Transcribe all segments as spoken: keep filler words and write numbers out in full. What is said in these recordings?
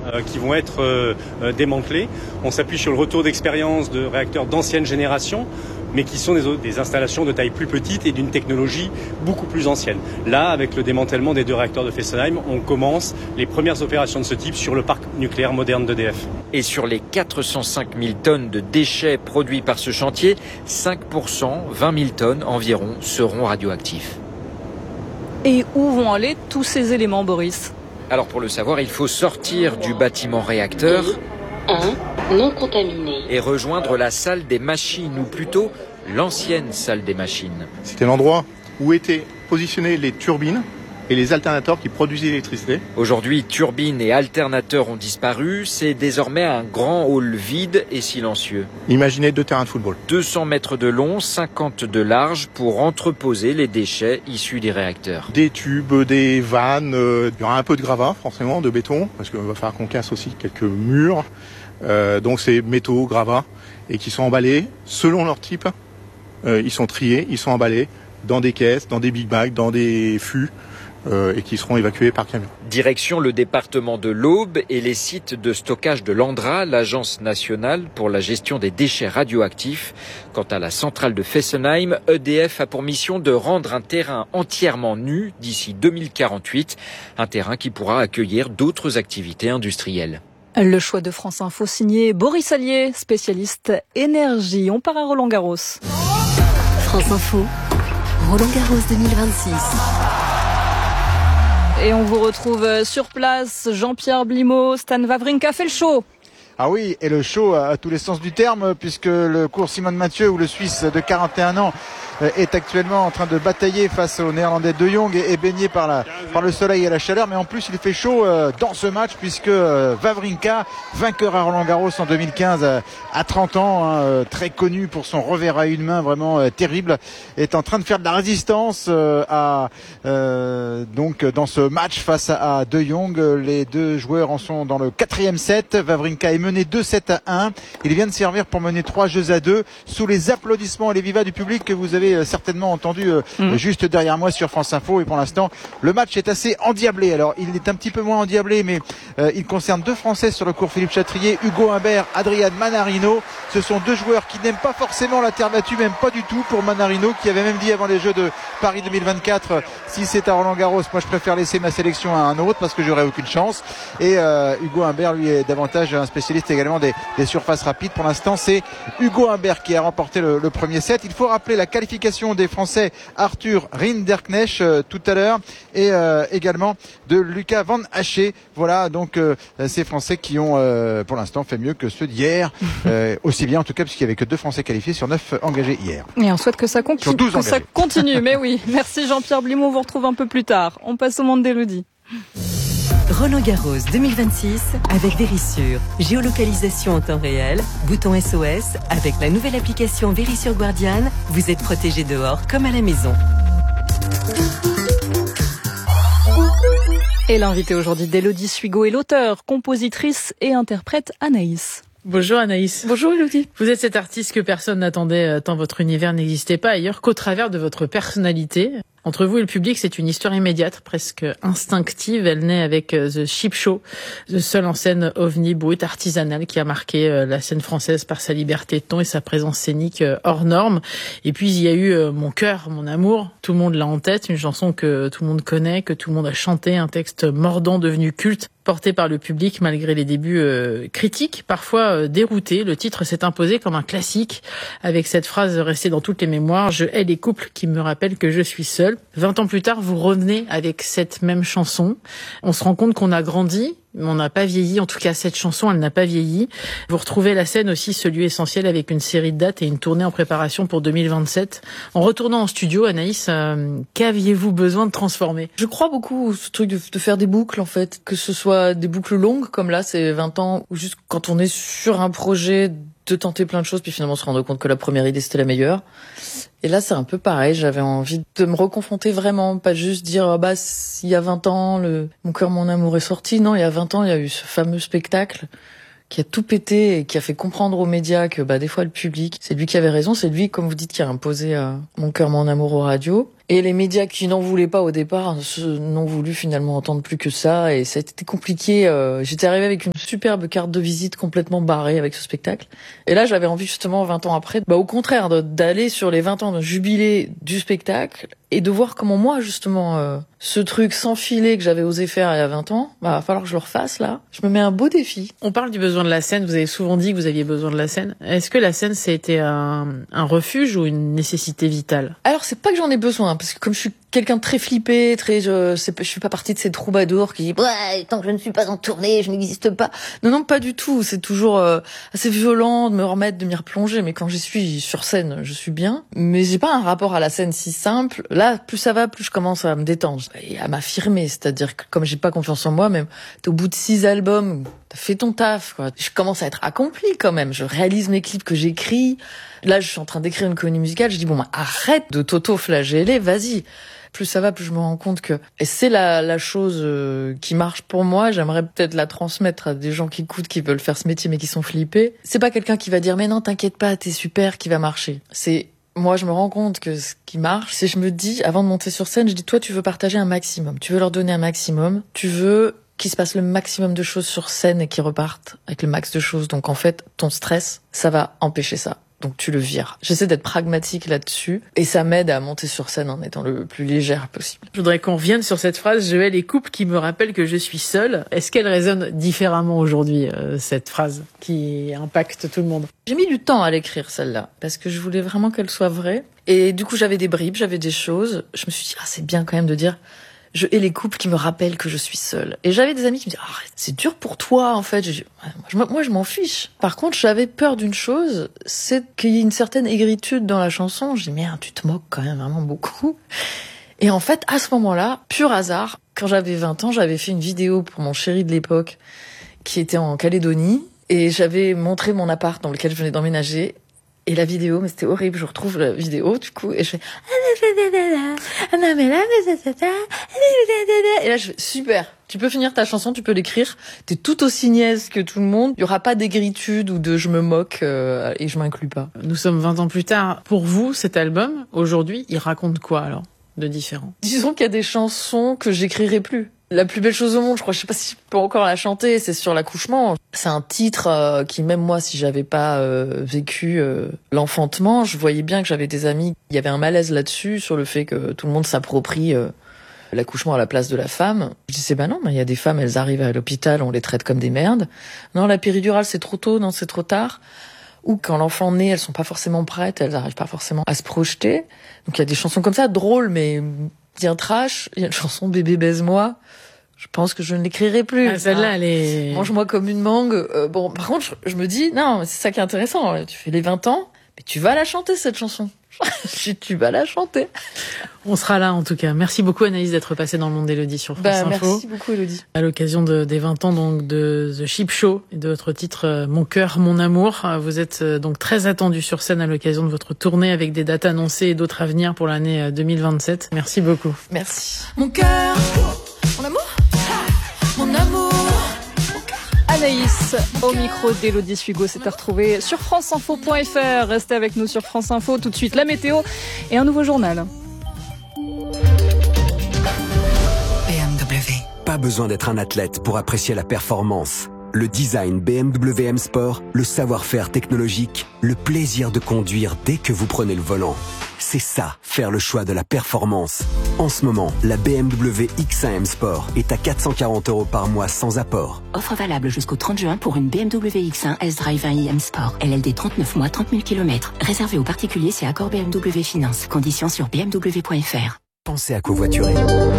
euh, qui vont être euh, euh, démantelés. On s'appuie sur le retour d'expérience de réacteurs d'ancienne génération, mais qui sont des, des installations de taille plus petite et d'une technologie beaucoup plus ancienne. Là, avec le démantèlement des deux réacteurs de Fessenheim, on commence les premières opérations de ce type sur le parc nucléaire moderne d'E D F. Et sur les quatre cent cinq mille tonnes de déchets produits par ce chantier, cinq pour cent, vingt mille tonnes environ, seront radioactifs. Et où vont aller tous ces éléments, Boris ? Alors pour le savoir, il faut sortir du bâtiment réacteur un non contaminé et rejoindre la salle des machines, ou plutôt l'ancienne salle des machines. C'était l'endroit où étaient positionnées les turbines et les alternateurs qui produisaient l'électricité. Aujourd'hui, turbines et alternateurs ont disparu. C'est désormais un grand hall vide et silencieux. Imaginez deux terrains de football. deux cents mètres de long, cinquante de large pour entreposer les déchets issus des réacteurs. Des tubes, des vannes, euh, il y aura un peu de gravat forcément, de béton, parce qu'il va falloir qu'on casse aussi quelques murs. Euh, donc c'est métaux, gravats, et qui sont emballés selon leur type. Euh, ils sont triés, ils sont emballés dans des caisses, dans des big bags, dans des fûts. Euh, et qui seront évacués par camion. Direction le département de l'Aube et les sites de stockage de l'ANDRA, l'Agence nationale pour la gestion des déchets radioactifs. Quant à la centrale de Fessenheim, E D F a pour mission de rendre un terrain entièrement nu d'ici deux mille quarante-huit, un terrain qui pourra accueillir d'autres activités industrielles. Le choix de France Info signé Boris Allier, spécialiste énergie. On part à Roland-Garros. France Info, Roland-Garros deux mille vingt-six. Et on vous retrouve sur place. Jean-Pierre Blimaud, Stan Wawrinka fait le show. Ah oui, et le show à tous les sens du terme, puisque le cours Simone Mathieu, où le Suisse de quarante et un ans est actuellement en train de batailler face au Néerlandais De Jong et est baigné par, la, par le soleil et la chaleur. Mais en plus, il fait chaud dans ce match, puisque Wawrinka, vainqueur à Roland-Garros en deux mille quinze, à trente ans, hein, très connu pour son revers à une main vraiment terrible, est en train de faire de la résistance à, euh, donc dans ce match face à De Jong. Les deux joueurs en sont dans le quatrième set. Wawrinka est mené deux sept à un. Il vient de servir pour mener trois jeux à deux sous les applaudissements et les vivas du public que vous avez certainement entendu euh, mmh. juste derrière moi sur France Info. Et pour l'instant, le match est assez endiablé. Alors, il est un petit peu moins endiablé, mais euh, il concerne deux Français sur le cours Philippe Chatrier, Hugo Humbert, Adrian Manarino. Ce sont deux joueurs qui n'aiment pas forcément la terre battue, même pas du tout pour Manarino, qui avait même dit avant les Jeux de Paris deux mille vingt-quatre, si c'est à Roland-Garros, moi je préfère laisser ma sélection à un autre parce que j'aurais aucune chance. Et euh, Hugo Humbert, lui, est davantage un spécialiste également des, des surfaces rapides. Pour l'instant, c'est Hugo Humbert qui a remporté le, le premier set. Il faut rappeler la qualification des Français Arthur Rinderknecht euh, tout à l'heure et euh, également de Lucas Van Haché. Voilà donc euh, ces Français qui ont euh, pour l'instant fait mieux que ceux d'hier, euh, aussi bien en tout cas puisqu'il n'y avait que deux Français qualifiés sur neuf engagés hier. Et on souhaite que ça, con- que ça continue. Mais oui, merci Jean-Pierre Blimaud, on vous retrouve un peu plus tard. On passe au monde d'Élodie. Roland-Garros deux mille vingt-six avec Verisure. Géolocalisation en temps réel, bouton S O S. Avec la nouvelle application Verisure Guardian, vous êtes protégé dehors comme à la maison. Et l'invité aujourd'hui d'Élodie Suigo est l'auteure, compositrice et interprète Anaïs. Bonjour Anaïs. Bonjour Élodie. Vous êtes cette artiste que personne n'attendait tant votre univers n'existait pas ailleurs qu'au travers de votre personnalité. Entre vous et le public, c'est une histoire immédiate, presque instinctive. Elle naît avec The Cheap Show, le seul en scène ovni brut artisanal qui a marqué la scène française par sa liberté de ton et sa présence scénique hors norme. Et puis il y a eu Mon cœur, mon amour. Tout le monde l'a en tête, une chanson que tout le monde connaît, que tout le monde a chanté, un texte mordant devenu culte, porté par le public malgré les débuts euh, critiques, parfois euh, déroutés. Le titre s'est imposé comme un classique, avec cette phrase restée dans toutes les mémoires: je hais les couples qui me rappellent que je suis seule. Vingt ans plus tard, vous revenez avec cette même chanson. On se rend compte qu'on a grandi, mais on n'a pas vieilli. En tout cas, cette chanson, elle n'a pas vieilli. Vous retrouvez la scène aussi, ce lieu essentiel, avec une série de dates et une tournée en préparation pour deux mille vingt-sept. En retournant en studio, Anaïs, euh, qu'aviez-vous besoin de transformer? Je crois beaucoup ce truc de, de faire des boucles, en fait, que ce soit des boucles longues, comme là, c'est vingt ans, ou juste quand on est sur un projet, de tenter plein de choses, puis finalement se rendre compte que la première idée, c'était la meilleure. Et là, c'est un peu pareil. J'avais envie de me reconfronter vraiment, pas juste dire, ah bah, il y a vingt ans, le Mon cœur, mon amour est sorti. Non, il y a vingt ans, il y a eu ce fameux spectacle qui a tout pété et qui a fait comprendre aux médias que, bah, des fois, le public, c'est lui qui avait raison. C'est lui, comme vous dites, qui a imposé euh, Mon cœur, mon amour aux radios. Et les médias qui n'en voulaient pas au départ n'ont voulu finalement entendre plus que ça. Et ça a été compliqué. Euh, j'étais arrivée avec une superbe carte de visite complètement barrée avec ce spectacle. Et là, j'avais envie justement, vingt ans après, bah, au contraire, de, d'aller sur les vingt ans de jubilé du spectacle et de voir comment moi, justement, euh, ce truc sans filet que j'avais osé faire il y a vingt ans, bah, va falloir que je le refasse, là. Je me mets un beau défi. On parle du besoin de la scène. Vous avez souvent dit que vous aviez besoin de la scène. Est-ce que la scène, c'était un, un refuge ou une nécessité vitale? Alors, c'est pas que j'en ai besoin, parce que comme je suis quelqu'un de très flippé, très, je, c'est, je suis pas partie de ces troubadours qui disent, ouais, tant que je ne suis pas en tournée, je n'existe pas. Non, non, pas du tout. C'est toujours euh, assez violent de me remettre, de m'y replonger. Mais quand j'y suis sur scène, je suis bien. Mais j'ai pas un rapport à la scène si simple. Là, plus ça va, plus je commence à me détendre et à m'affirmer. C'est-à-dire que comme j'ai pas confiance en moi, même t'es au bout de six albums, t'as fait ton taf, quoi. Je commence à être accomplie quand même. Je réalise mes clips que j'écris. Là, je suis en train d'écrire une comédie musicale. Je dis bon, bah, arrête de t'auto-flageller, vas-y. Plus ça va, plus je me rends compte que... Et c'est la, la chose euh, qui marche pour moi. J'aimerais peut-être la transmettre à des gens qui écoutent, qui veulent faire ce métier, mais qui sont flippés. C'est pas quelqu'un qui va dire « Mais non, t'inquiète pas, t'es super, qui va marcher. » C'est... Moi, je me rends compte que ce qui marche, c'est je me dis, avant de monter sur scène, je dis « Toi, tu veux partager un maximum. Tu veux leur donner un maximum. Tu veux qu'il se passe le maximum de choses sur scène et qu'ils repartent avec le max de choses. Donc, en fait, ton stress, ça va empêcher ça. Donc tu le vires. J'essaie d'être pragmatique là-dessus et ça m'aide à monter sur scène en étant le plus légère possible. Je voudrais qu'on revienne sur cette phrase « Je hais les couples qui me rappellent que je suis seule ». Est-ce qu'elle résonne différemment aujourd'hui, euh, cette phrase qui impacte tout le monde? J'ai mis du temps à l'écrire celle-là parce que je voulais vraiment qu'elle soit vraie. Et du coup j'avais des bribes, j'avais des choses. Je me suis dit « Ah, c'est bien quand même de dire... » Je hais les couples qui me rappellent que je suis seule. Et j'avais des amis qui me disaient, arrête, c'est dur pour toi, en fait. Je dis, moi, moi, je m'en fiche. Par contre, j'avais peur d'une chose, c'est qu'il y ait une certaine aigritude dans la chanson. Je dis, merde, tu te moques quand même vraiment beaucoup. Et en fait, à ce moment-là, pur hasard, quand j'avais vingt ans, j'avais fait une vidéo pour mon chéri de l'époque, qui était en Calédonie. Et j'avais montré mon appart dans lequel je venais d'emménager. Et la vidéo, mais c'était horrible, je retrouve la vidéo, du coup, et je fais... Et là, je fais, super, tu peux finir ta chanson, tu peux l'écrire, t'es tout aussi niaise que tout le monde, il y aura pas d'aigritude ou de je me moque euh, et je m'inclus pas. Nous sommes vingt ans plus tard. Pour vous, cet album, aujourd'hui, il raconte quoi, alors, de différent? Disons qu'il y a des chansons que j'écrirai plus. La plus belle chose au monde, je crois, je sais pas si je peux encore la chanter, c'est sur l'accouchement. C'est un titre euh, qui, même moi, si j'avais pas euh, vécu euh, l'enfantement, je voyais bien que j'avais des amis, il y avait un malaise là-dessus, sur le fait que tout le monde s'approprie euh, l'accouchement à la place de la femme. Je disais, bah non, mais il y a des femmes, elles arrivent à l'hôpital, on les traite comme des merdes. Non, la péridurale, c'est trop tôt, non, c'est trop tard. Ou quand l'enfant naît, elles sont pas forcément prêtes, elles arrivent pas forcément à se projeter. Donc il y a des chansons comme ça, drôles, mais bien trash. Il y a une chanson Bébé baise-moi. Je pense que je ne l'écrirai plus. Ah, celle-là, elle est... Mange-moi comme une mangue. Euh, bon, par contre, je, je me dis, non, c'est ça qui est intéressant. Tu fais les vingt ans, mais tu vas la chanter, cette chanson. Tu vas la chanter. On sera là, en tout cas. Merci beaucoup, Anaïs, d'être passée dans le monde d'Élodie sur France bah, Info. Merci beaucoup, Élodie. À l'occasion de, des vingt ans donc de The Chip Show et de votre titre euh, Mon cœur, mon amour. Vous êtes euh, donc très attendu sur scène à l'occasion de votre tournée avec des dates annoncées et d'autres à venir pour l'année euh, deux mille vingt-sept. Merci beaucoup. Merci. Mon cœur, mon amour, mon amour. Anaïs, au micro d'Élodie Sugo, s'est à retrouver sur france info point f r. Restez avec nous sur France Info. Tout de suite, la météo et un nouveau journal. B M W. Pas besoin d'être un athlète pour apprécier la performance. Le design B M W M Sport, le savoir-faire technologique, le plaisir de conduire dès que vous prenez le volant. C'est ça, faire le choix de la performance. En ce moment, la B M W X un M Sport est à quatre cent quarante euros par mois sans apport. Offre valable jusqu'au trente juin pour une B M W X un S-Drive un i M Sport. L L D trente-neuf mois, trente mille kilomètres. Réservé aux particuliers, c'est accord B M W Finance. Conditions sur b m w point f r. Pensez à covoiturer.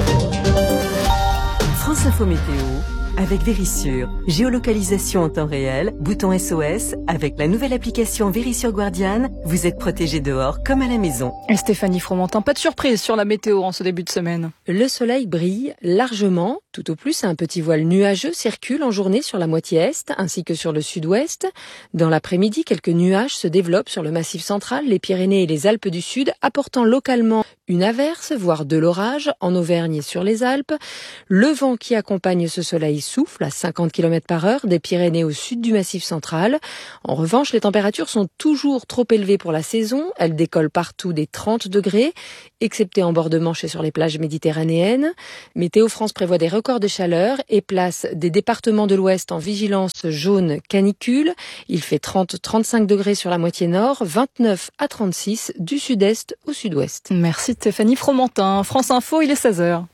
France Info Météo avec Vérissure. Géolocalisation en temps réel, bouton S O S. Avec la nouvelle application Vérissure Guardian, vous êtes protégé dehors comme à la maison. Et Stéphanie Fromentin, pas de surprise sur la météo en ce début de semaine. Le soleil brille largement. Tout au plus, un petit voile nuageux circule en journée sur la moitié est ainsi que sur le sud-ouest. Dans l'après-midi, quelques nuages se développent sur le massif central, les Pyrénées et les Alpes du Sud, apportant localement une averse, voire de l'orage en Auvergne et sur les Alpes. Le vent qui accompagne ce soleil souffle à cinquante kilomètres par heure des Pyrénées au sud du Massif central. En revanche, les températures sont toujours trop élevées pour la saison. Elles décollent partout des trente degrés, excepté en bord de Manche et sur les plages méditerranéennes. Météo France prévoit des records de chaleur et place des départements de l'Ouest en vigilance jaune canicule. Il fait trente à trente-cinq degrés sur la moitié nord, vingt-neuf à trente-six du sud-est au sud-ouest. Merci Stéphanie Fromentin. France Info, il est seize heures.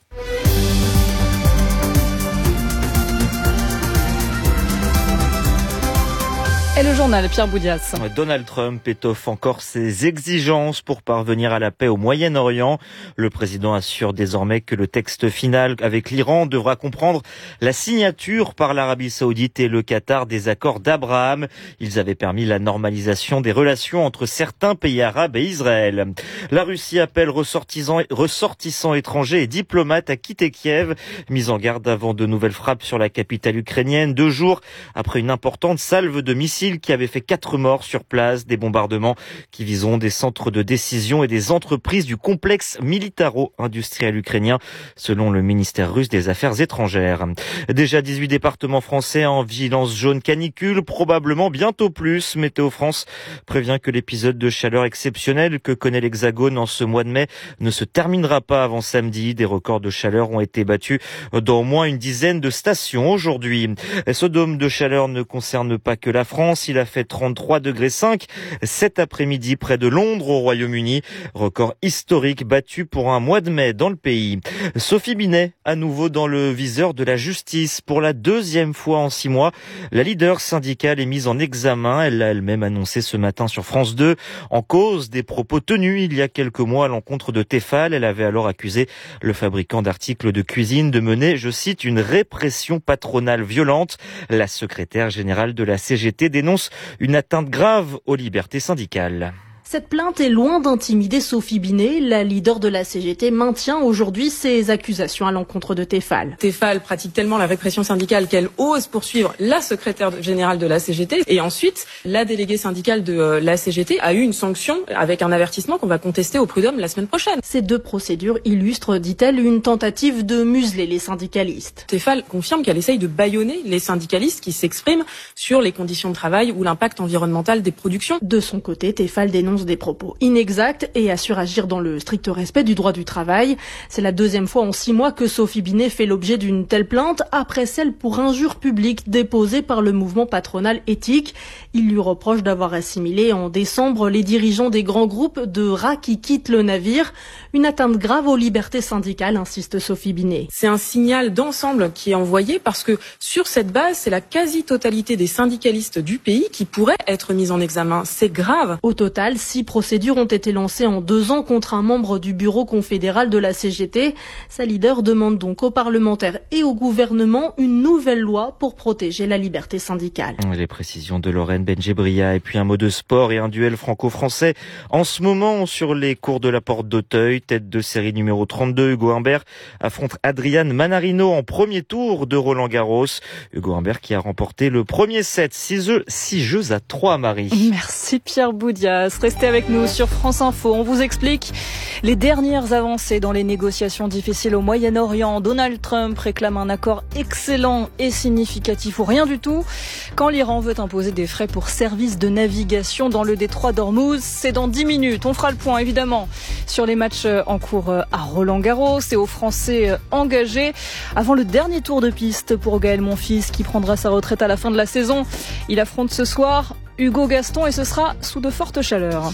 Et le journal, Pierre Boudias. Donald Trump étoffe encore ses exigences pour parvenir à la paix au Moyen-Orient. Le président assure désormais que le texte final avec l'Iran devra comprendre la signature par l'Arabie Saoudite et le Qatar des accords d'Abraham. Ils avaient permis la normalisation des relations entre certains pays arabes et Israël. La Russie appelle ressortissants, ressortissants étrangers et diplomates à quitter Kiev. Mise en garde avant de nouvelles frappes sur la capitale ukrainienne, deux jours après une importante salve de missiles qui avait fait quatre morts sur place, des bombardements qui viseront des centres de décision et des entreprises du complexe militaro-industriel ukrainien, selon le ministère russe des Affaires étrangères. Déjà dix-huit départements français en vigilance jaune canicule, probablement bientôt plus. Météo France prévient que l'épisode de chaleur exceptionnel que connaît l'Hexagone en ce mois de mai ne se terminera pas avant samedi. Des records de chaleur ont été battus dans au moins une dizaine de stations aujourd'hui. Ce dôme de chaleur ne concerne pas que la France. Il a fait trente-trois degrés cinq cet après-midi près de Londres au Royaume-Uni. Record historique battu pour un mois de mai dans le pays. Sophie Binet, à nouveau dans le viseur de la justice. Pour la deuxième fois en six mois, la leader syndicale est mise en examen. Elle l'a elle-même annoncé ce matin sur France deux. En cause des propos tenus il y a quelques mois à l'encontre de Tefal. Elle avait alors accusé le fabricant d'articles de cuisine de mener, je cite, une répression patronale violente. La secrétaire générale de la C G T dénonce une atteinte grave aux libertés syndicales. Cette plainte est loin d'intimider Sophie Binet. La leader de la C G T maintient aujourd'hui ses accusations à l'encontre de Tefal. Tefal pratique tellement la répression syndicale qu'elle ose poursuivre la secrétaire générale de la C G T. Et ensuite, la déléguée syndicale de la C G T a eu une sanction avec un avertissement qu'on va contester au prud'homme la semaine prochaine. Ces deux procédures illustrent, dit-elle, une tentative de museler les syndicalistes. Tefal confirme qu'elle essaye de bâillonner les syndicalistes qui s'expriment sur les conditions de travail ou l'impact environnemental des productions. De son côté, Tefal dénonce des propos inexacts et assure agir dans le strict respect du droit du travail. C'est la deuxième fois en six mois que Sophie Binet fait l'objet d'une telle plainte, après celle pour injure publique déposée par le mouvement patronal éthique. Il lui reproche d'avoir assimilé en décembre les dirigeants des grands groupes de rats qui quittent le navire. Une atteinte grave aux libertés syndicales, insiste Sophie Binet. C'est un signal d'ensemble qui est envoyé parce que sur cette base, c'est la quasi-totalité des syndicalistes du pays qui pourraient être mis en examen. C'est grave. Au total, six procédures ont été lancées en deux ans contre un membre du bureau confédéral de la C G T. Sa leader demande donc aux parlementaires et au gouvernement une nouvelle loi pour protéger la liberté syndicale. Les précisions de Lorraine Benjebria et puis un mot de sport et un duel franco-français. En ce moment, sur les cours de la Porte d'Auteuil, tête de série numéro trente-deux, Hugo Humbert affronte Adrian Manarino en premier tour de Roland-Garros. Hugo Humbert qui a remporté le premier set, six jeux, six jeux à trois, Marie. Merci Pierre Boudias. Restez avec nous sur France Info. On vous explique les dernières avancées dans les négociations difficiles au Moyen-Orient. Donald Trump réclame un accord excellent et significatif ou rien du tout quand l'Iran veut imposer des frais pour service de navigation dans le détroit d'Ormuz. C'est dans dix minutes. On fera le point évidemment sur les matchs en cours à Roland-Garros et aux Français engagés avant le dernier tour de piste pour Gaël Monfils qui prendra sa retraite à la fin de la saison. Il affronte ce soir Hugo Gaston et ce sera sous de fortes chaleurs.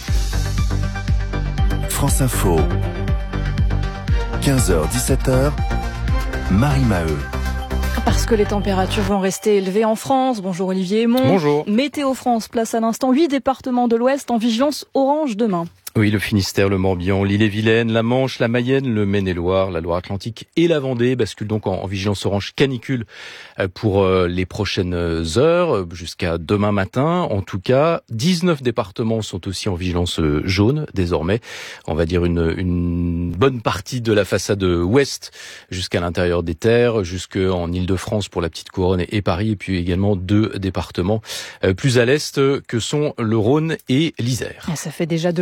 France Info, quinze heures dix-sept heures, Marie Maheu. Parce que les températures vont rester élevées en France. Bonjour Olivier Aymon. Bonjour. Météo France place à l'instant huit départements de l'Ouest en vigilance orange demain. Oui, le Finistère, le Morbihan, l'Ille-et-Vilaine, la Manche, la Mayenne, le Maine-et-Loire, la Loire-Atlantique et la Vendée basculent donc en vigilance orange canicule pour les prochaines heures, jusqu'à demain matin. En tout cas, dix-neuf départements sont aussi en vigilance jaune désormais. On va dire une, une bonne partie de la façade ouest jusqu'à l'intérieur des terres, jusqu'en Île-de-France pour la Petite Couronne et Paris, et puis également deux départements plus à l'est que sont le Rhône et l'Isère. Ça fait déjà deux jours qu'il fait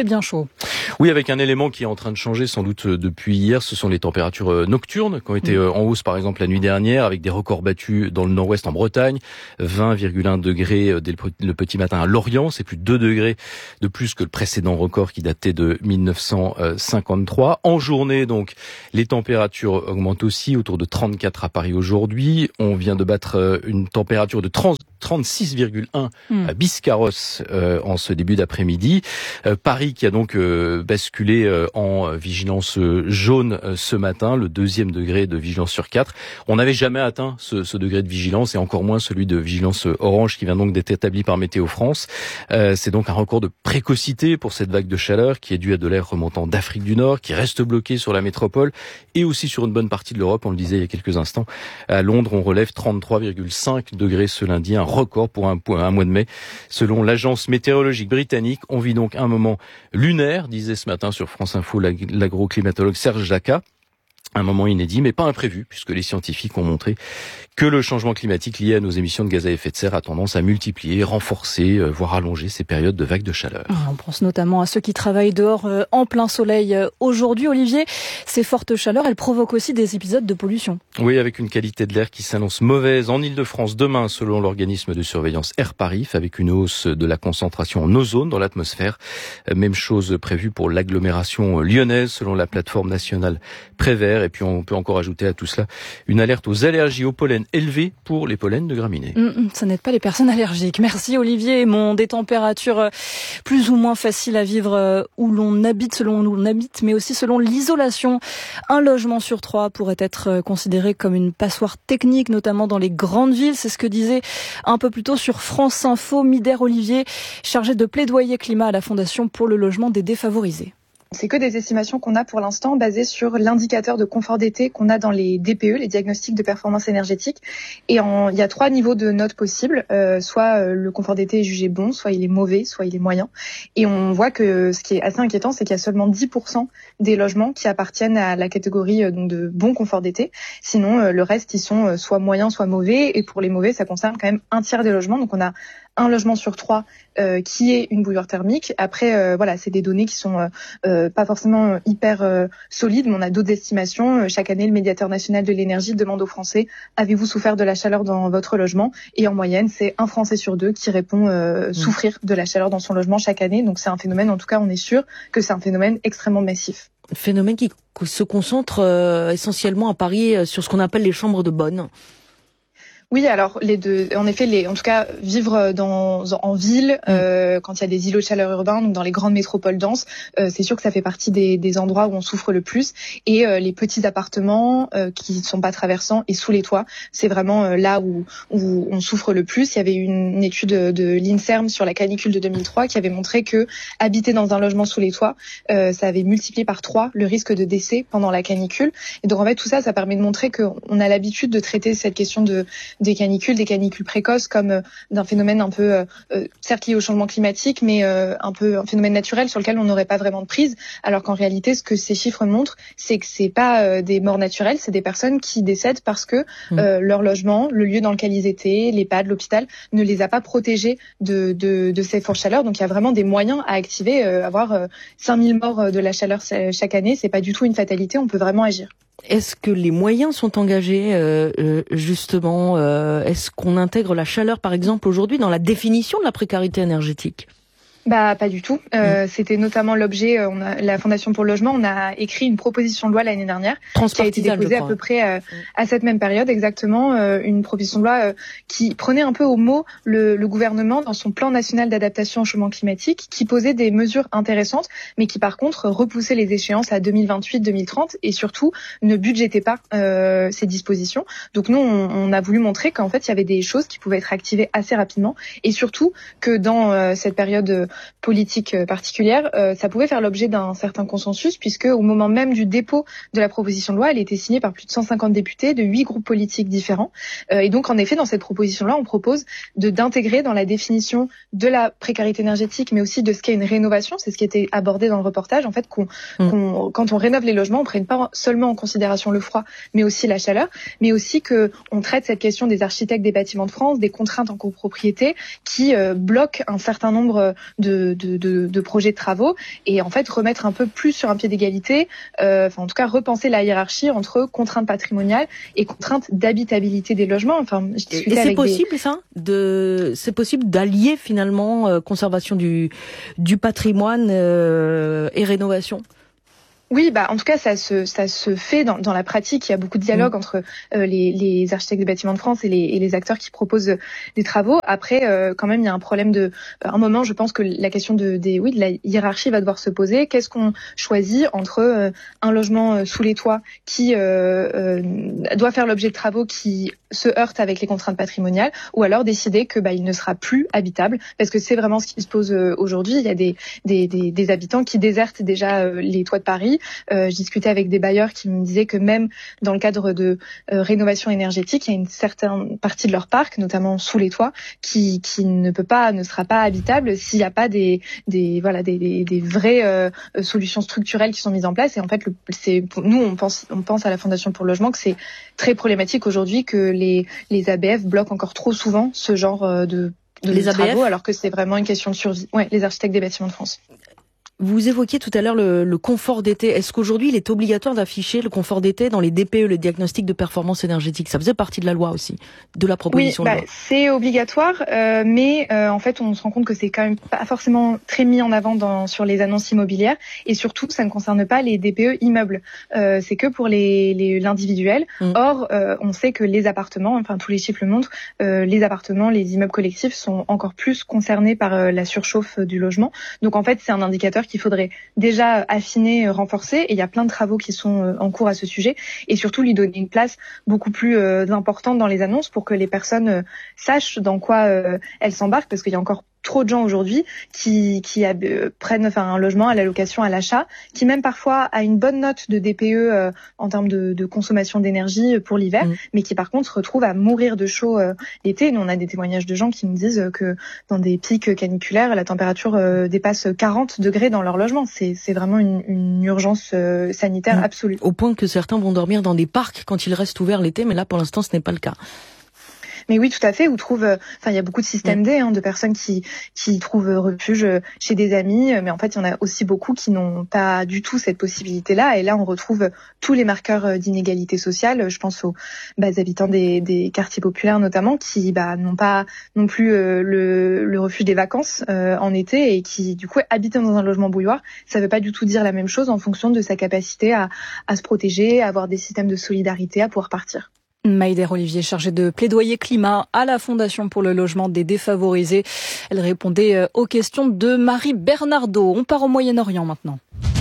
fait bien chaud. Oui, avec un élément qui est en train de changer sans doute depuis hier, ce sont les températures nocturnes qui ont été en hausse par exemple la nuit dernière, avec des records battus dans le nord-ouest en Bretagne, vingt virgule un degrés dès le petit matin à Lorient, c'est plus de deux degrés de plus que le précédent record qui datait de mille neuf cent cinquante-trois. En journée donc, les températures augmentent aussi, autour de trente-quatre à Paris aujourd'hui. On vient de battre une température de trente-six virgule un mmh. à Biscarrosse euh, en ce début d'après-midi. Euh, Paris qui a donc euh, basculé euh, en vigilance jaune euh, ce matin, le deuxième degré de vigilance sur quatre. On n'avait jamais atteint ce, ce degré de vigilance et encore moins celui de vigilance orange qui vient donc d'être établi par Météo France. Euh, c'est donc un record de précocité pour cette vague de chaleur qui est due à de l'air remontant d'Afrique du Nord, qui reste bloqué sur la métropole et aussi sur une bonne partie de l'Europe. On le disait il y a quelques instants. À Londres, on relève trente-trois virgule cinq degrés ce lundi, un record pour un, pour un mois de mai. Selon l'agence météorologique britannique, on vit donc un moment lunaire, disait ce matin sur France Info l'agroclimatologue Serge Jacquat. Un moment inédit, mais pas imprévu, puisque les scientifiques ont montré que le changement climatique lié à nos émissions de gaz à effet de serre a tendance à multiplier, renforcer, voire allonger ces périodes de vagues de chaleur. On pense notamment à ceux qui travaillent dehors en plein soleil aujourd'hui. Olivier, ces fortes chaleurs, elles provoquent aussi des épisodes de pollution. Oui, avec une qualité de l'air qui s'annonce mauvaise en Ile-de-France demain, selon l'organisme de surveillance Air Parif, avec une hausse de la concentration en ozone dans l'atmosphère. Même chose prévue pour l'agglomération lyonnaise, selon la plateforme nationale Prévert. Et puis on peut encore ajouter à tout cela une alerte aux allergies au pollen élevées pour les pollens de graminées. Mmh, ça n'aide pas les personnes allergiques. Merci Olivier. Mon des températures plus ou moins faciles à vivre où l'on habite, selon où l'on habite, mais aussi selon l'isolation. Un logement sur trois pourrait être considéré comme une passoire technique, notamment dans les grandes villes. C'est ce que disait un peu plus tôt sur France Info Mider Olivier, chargé de plaidoyer climat à la Fondation pour le logement des défavorisés. C'est que des estimations qu'on a pour l'instant basées sur l'indicateur de confort d'été qu'on a dans les D P E, les diagnostics de performance énergétique. Et en, il y a trois niveaux de notes possibles. Euh, soit euh, le confort d'été est jugé bon, soit il est mauvais, soit il est moyen. Et on voit que ce qui est assez inquiétant, c'est qu'il y a seulement dix pour cent des logements qui appartiennent à la catégorie euh, donc de bon confort d'été. Sinon, euh, le reste, ils sont euh, soit moyens, soit mauvais. Et pour les mauvais, ça concerne quand même un tiers des logements. Donc on a un logement sur trois euh, qui est une bouilloire thermique. Après, euh, voilà, c'est des données qui sont euh, euh, pas forcément hyper euh, solides, mais on a d'autres estimations. Chaque année, le médiateur national de l'énergie demande aux Français « Avez-vous souffert de la chaleur dans votre logement ?» Et en moyenne, c'est un Français sur deux qui répond euh, mmh. souffrir de la chaleur dans son logement chaque année. Donc c'est un phénomène, en tout cas, on est sûr que c'est un phénomène extrêmement massif. Phénomène qui se concentre euh, essentiellement à Paris euh, sur ce qu'on appelle les chambres de bonne. Oui, alors les deux, en effet, les, en tout cas, vivre dans en ville, euh, quand il y a des îlots de chaleur urbains, donc dans les grandes métropoles denses, euh, c'est sûr que ça fait partie des, des endroits où on souffre le plus. Et euh, les petits appartements euh, qui ne sont pas traversants et sous les toits, c'est vraiment euh, là où, où on souffre le plus. Il y avait une, une étude de l'INSERM sur la canicule de deux mille trois qui avait montré que habiter dans un logement sous les toits, euh, ça avait multiplié par trois le risque de décès pendant la canicule. Et donc en fait, tout ça, ça permet de montrer qu'on a l'habitude de traiter cette question de des canicules, des canicules précoces comme euh, d'un phénomène un peu, euh, certes lié au changement climatique, mais euh, un peu un phénomène naturel sur lequel on n'aurait pas vraiment de prise. Alors qu'en réalité, ce que ces chiffres montrent, c'est que c'est pas euh, des morts naturelles, c'est des personnes qui décèdent parce que euh, mmh. leur logement, le lieu dans lequel ils étaient, l'EHPAD, l'hôpital, ne les a pas protégés de, de, de ces fortes chaleurs. Donc il y a vraiment des moyens à activer. Euh, avoir euh, cinq mille morts de la chaleur chaque année, c'est pas du tout une fatalité. On peut vraiment agir. Est-ce que les moyens sont engagés euh, justement euh, Est-ce qu'on intègre la chaleur, par exemple, aujourd'hui dans la définition de la précarité énergétique ? Bah pas du tout. Euh, mmh. C'était notamment l'objet. On a, la Fondation pour le logement, on a écrit une proposition de loi l'année dernière qui a été déposée à peu près euh, mmh. à cette même période exactement. Euh, une proposition de loi euh, qui prenait un peu au mot le, le gouvernement dans son plan national d'adaptation au changement climatique, qui posait des mesures intéressantes, mais qui par contre repoussait les échéances à deux mille vingt-huit deux mille trente et surtout ne budgétait pas euh, ces dispositions. Donc nous, on, on a voulu montrer qu'en fait il y avait des choses qui pouvaient être activées assez rapidement et surtout que dans euh, cette période politique particulière, euh, ça pouvait faire l'objet d'un certain consensus puisque au moment même du dépôt de la proposition de loi, elle était signée par plus de cent cinquante députés de huit groupes politiques différents. Euh, et donc en effet, dans cette proposition de loi, on propose de d'intégrer dans la définition de la précarité énergétique, mais aussi de ce qu'est une rénovation, c'est ce qui était abordé dans le reportage, en fait, qu'on, mmh. qu'on quand on rénove les logements, on prenne pas seulement en considération le froid, mais aussi la chaleur, mais aussi que on traite cette question des architectes des bâtiments de France, des contraintes en copropriété qui euh, bloquent un certain nombre de, de, de, de projets de travaux et en fait remettre un peu plus sur un pied d'égalité, euh, enfin en tout cas repenser la hiérarchie entre contraintes patrimoniales et contraintes d'habitabilité des logements. Enfin, je discutais et c'est avec possible des... ça de c'est possible d'allier finalement euh, conservation du du patrimoine euh, et rénovation. Oui, bah en tout cas ça se ça se fait dans dans la pratique. Il y a beaucoup de dialogue mmh. entre euh, les les architectes des bâtiments de France et les et les acteurs qui proposent des travaux. Après, euh, quand même, il y a un problème de à un moment. Je pense que la question de des oui de la hiérarchie va devoir se poser. Qu'est-ce qu'on choisit entre euh, un logement euh, sous les toits qui euh, euh, doit faire l'objet de travaux qui se heurtent avec les contraintes patrimoniales, ou alors décider que bah il ne sera plus habitable, parce que c'est vraiment ce qui se pose euh, aujourd'hui. Il y a des des des, des habitants qui désertent déjà euh, les toits de Paris. Euh, je discutais avec des bailleurs qui me disaient que même dans le cadre de euh, rénovation énergétique, il y a une certaine partie de leur parc, notamment sous les toits, qui qui ne peut pas, ne sera pas habitable s'il n'y a pas des des voilà des des, des vraies euh, solutions structurelles qui sont mises en place. Et en fait, le, c'est nous on pense on pense à la Fondation pour le logement que c'est très problématique aujourd'hui que les les A B F bloquent encore trop souvent ce genre de de les travaux, A B F alors que c'est vraiment une question de survie. Ouais, les architectes des bâtiments de France. Vous évoquiez tout à l'heure le, le confort d'été. Est-ce qu'aujourd'hui, il est obligatoire d'afficher le confort d'été dans les D P E, le diagnostic de performance énergétique? Ça faisait partie de la loi aussi, de la proposition oui, bah, de loi. C'est obligatoire, euh, mais euh, en fait, on se rend compte que c'est quand même pas forcément très mis en avant dans, sur les annonces immobilières, et surtout, ça ne concerne pas les D P E immeubles. Euh, c'est que pour les, les l'individuel. Mmh. Or, euh, on sait que les appartements, enfin tous les chiffres le montrent, euh, les appartements, les immeubles collectifs sont encore plus concernés par euh, la surchauffe du logement. Donc en fait, c'est un indicateur qu'il faudrait déjà affiner, renforcer, et il y a plein de travaux qui sont en cours à ce sujet, et surtout lui donner une place beaucoup plus euh, importante dans les annonces pour que les personnes euh, sachent dans quoi euh, elles s'embarquent, parce qu'il y a encore trop de gens aujourd'hui qui qui euh, prennent enfin un logement à la location, à l'achat, qui même parfois a une bonne note de D P E euh, en termes de, de consommation d'énergie pour l'hiver, mmh. mais qui par contre se retrouvent à mourir de chaud euh, l'été. Nous on a des témoignages de gens qui nous disent que dans des pics caniculaires, la température euh, dépasse quarante degrés dans leur logement. C'est c'est vraiment une, une urgence euh, sanitaire mmh. absolue. Au point que certains vont dormir dans des parcs quand ils restent ouverts l'été, mais là pour l'instant ce n'est pas le cas. Mais oui, tout à fait. Où trouve, enfin, il y a beaucoup de systèmes D, hein, de personnes qui qui trouvent refuge chez des amis, mais en fait, il y en a aussi beaucoup qui n'ont pas du tout cette possibilité-là. Et là, on retrouve tous les marqueurs d'inégalité sociale. Je pense aux bah, habitants des, des quartiers populaires, notamment, qui bah, n'ont pas non plus euh, le, le refuge des vacances euh, en été, et qui, du coup, habitent dans un logement bouilloire. Ça ne veut pas du tout dire la même chose en fonction de sa capacité à, à se protéger, à avoir des systèmes de solidarité, à pouvoir partir. Maïder Olivier, chargée de plaidoyer climat à la Fondation pour le logement des défavorisés. Elle répondait aux questions de Marie Bernardo. On part au Moyen-Orient maintenant.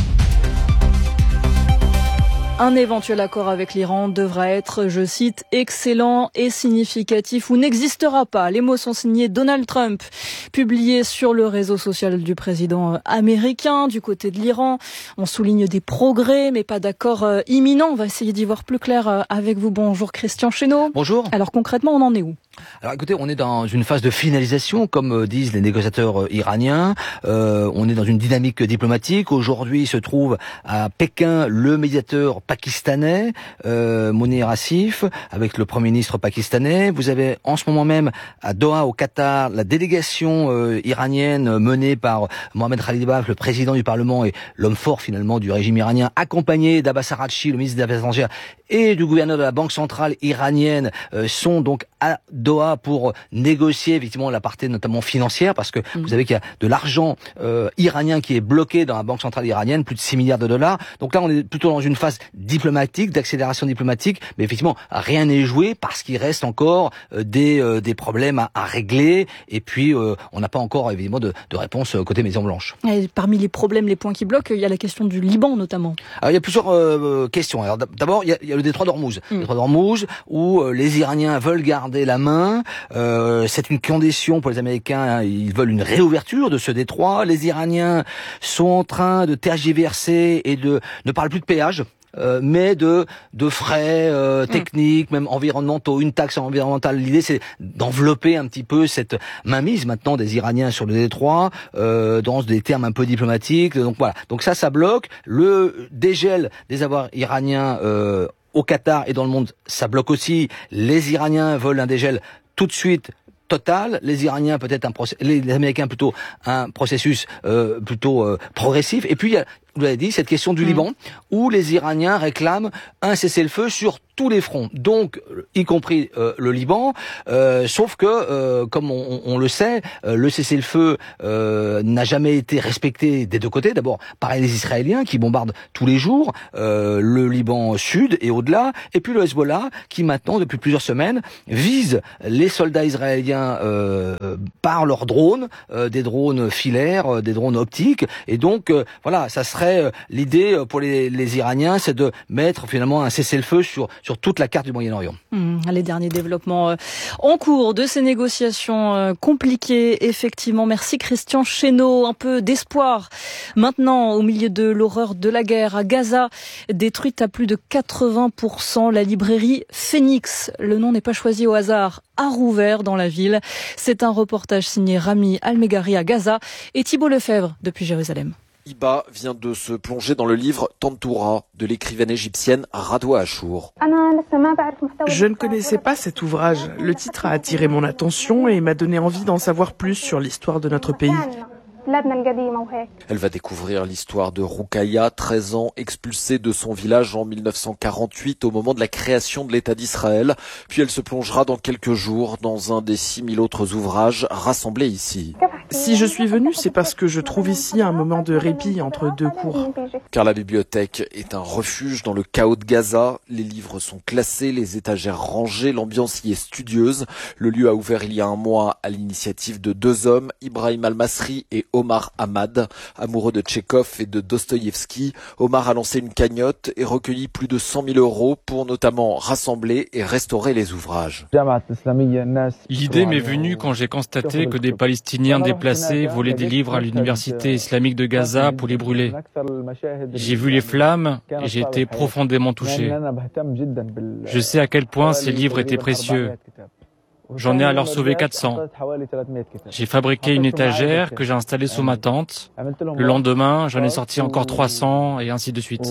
Un éventuel accord avec l'Iran devra être, je cite, excellent et significatif ou n'existera pas. Les mots sont signés Donald Trump, publiés sur le réseau social du président américain. Du côté de l'Iran, on souligne des progrès, mais pas d'accord imminent. On va essayer d'y voir plus clair avec vous. Bonjour Christian Chesneau. Bonjour. Alors concrètement, on en est où ? Alors écoutez, on est dans une phase de finalisation, comme disent les négociateurs iraniens. Euh, on est dans une dynamique diplomatique. Aujourd'hui, se trouve à Pékin le médiateur pakistanais, euh, Mounir Asif, avec le Premier ministre pakistanais. Vous avez en ce moment même à Doha, au Qatar, la délégation euh, iranienne menée par Mohamed Khalilabaf, le président du Parlement et l'homme fort finalement du régime iranien, accompagné d'Abbas Araghchi, le ministre des Affaires étrangères, et du gouverneur de la Banque centrale iranienne, euh, sont donc à Doha pour négocier effectivement la partie notamment financière, parce que mmh. vous savez qu'il y a de l'argent euh, iranien qui est bloqué dans la Banque centrale iranienne, plus de six milliards de dollars. Donc là, on est plutôt dans une phase diplomatique, d'accélération diplomatique, mais effectivement, rien n'est joué parce qu'il reste encore euh, des euh, des problèmes à, à régler, et puis euh, on n'a pas encore évidemment de, de réponse côté Maison Blanche. Et parmi les problèmes, les points qui bloquent, il y a la question du Liban notamment. Alors il y a plusieurs euh, questions. Alors d'abord, il y a, il y a le détroit d'Ormuz, mmh. le détroit d'Ormuz où euh, les Iraniens veulent garder la main. Euh, c'est une condition pour les Américains. Ils veulent une réouverture de ce détroit. Les Iraniens sont en train de tergiverser et de ne parlent plus de péage. Euh, mais de de frais euh, techniques, mmh. même environnementaux, une taxe environnementale. L'idée, c'est d'envelopper un petit peu cette mainmise maintenant des Iraniens sur le détroit, euh, dans des termes un peu diplomatiques. Donc voilà. Donc ça, ça bloque. Le dégel des avoirs iraniens euh, au Qatar et dans le monde, ça bloque aussi. Les Iraniens veulent un dégel tout de suite total, les Iraniens peut-être un process, les Américains plutôt un processus euh, plutôt euh, progressif. Et puis il y a, vous l'avez dit, cette question du mmh. Liban, où les Iraniens réclament un cessez-le-feu sur tous les fronts, donc y compris euh, le Liban, euh, sauf que, euh, comme on, on le sait, euh, le cessez-le-feu euh, n'a jamais été respecté des deux côtés. D'abord par les Israéliens qui bombardent tous les jours euh, le Liban sud et au-delà, et puis le Hezbollah qui maintenant, depuis plusieurs semaines, vise les soldats israéliens euh, par leurs drones, euh, des drones filaires, euh, des drones optiques, et donc euh, voilà, ça serait euh, l'idée pour les, les Iraniens, c'est de mettre finalement un cessez-le-feu sur sur toute la carte du Moyen-Orient. Mmh, les derniers développements euh, en cours de ces négociations euh, compliquées, effectivement. Merci Christian Chesneau. Un peu d'espoir maintenant au milieu de l'horreur de la guerre à Gaza, détruite à plus de quatre-vingts pour cent. La librairie Phoenix, le nom n'est pas choisi au hasard, a rouvert dans la ville. C'est un reportage signé Rami Almegari à Gaza et Thibault Lefebvre depuis Jérusalem. Iba vient de se plonger dans le livre Tantoura de l'écrivaine égyptienne Radwa Achour. Je ne connaissais pas cet ouvrage. Le titre a attiré mon attention et m'a donné envie d'en savoir plus sur l'histoire de notre pays. Elle va découvrir l'histoire de Roukaya, treize ans, expulsée de son village en mille neuf cent quarante-huit au moment de la création de l'État d'Israël. Puis elle se plongera dans quelques jours dans un des six mille autres ouvrages rassemblés ici. Si je suis venue, c'est parce que je trouve ici un moment de répit entre deux cours. Car la bibliothèque est un refuge dans le chaos de Gaza. Les livres sont classés, les étagères rangées, l'ambiance y est studieuse. Le lieu a ouvert il y a un mois à l'initiative de deux hommes, Ibrahim Al-Masri et Omar Hamad. Amoureux de Tchekhov et de Dostoïevski, Omar a lancé une cagnotte et recueilli plus de cent mille euros pour notamment rassembler et restaurer les ouvrages. L'idée m'est venue quand j'ai constaté que des Palestiniens déplacés volaient des livres à l'université islamique de Gaza pour les brûler. J'ai vu les flammes et j'ai été profondément touché. Je sais à quel point ces livres étaient précieux. J'en ai alors sauvé quatre cents. J'ai fabriqué une étagère que j'ai installée sous ma tente. Le lendemain, j'en ai sorti encore trois cents et ainsi de suite.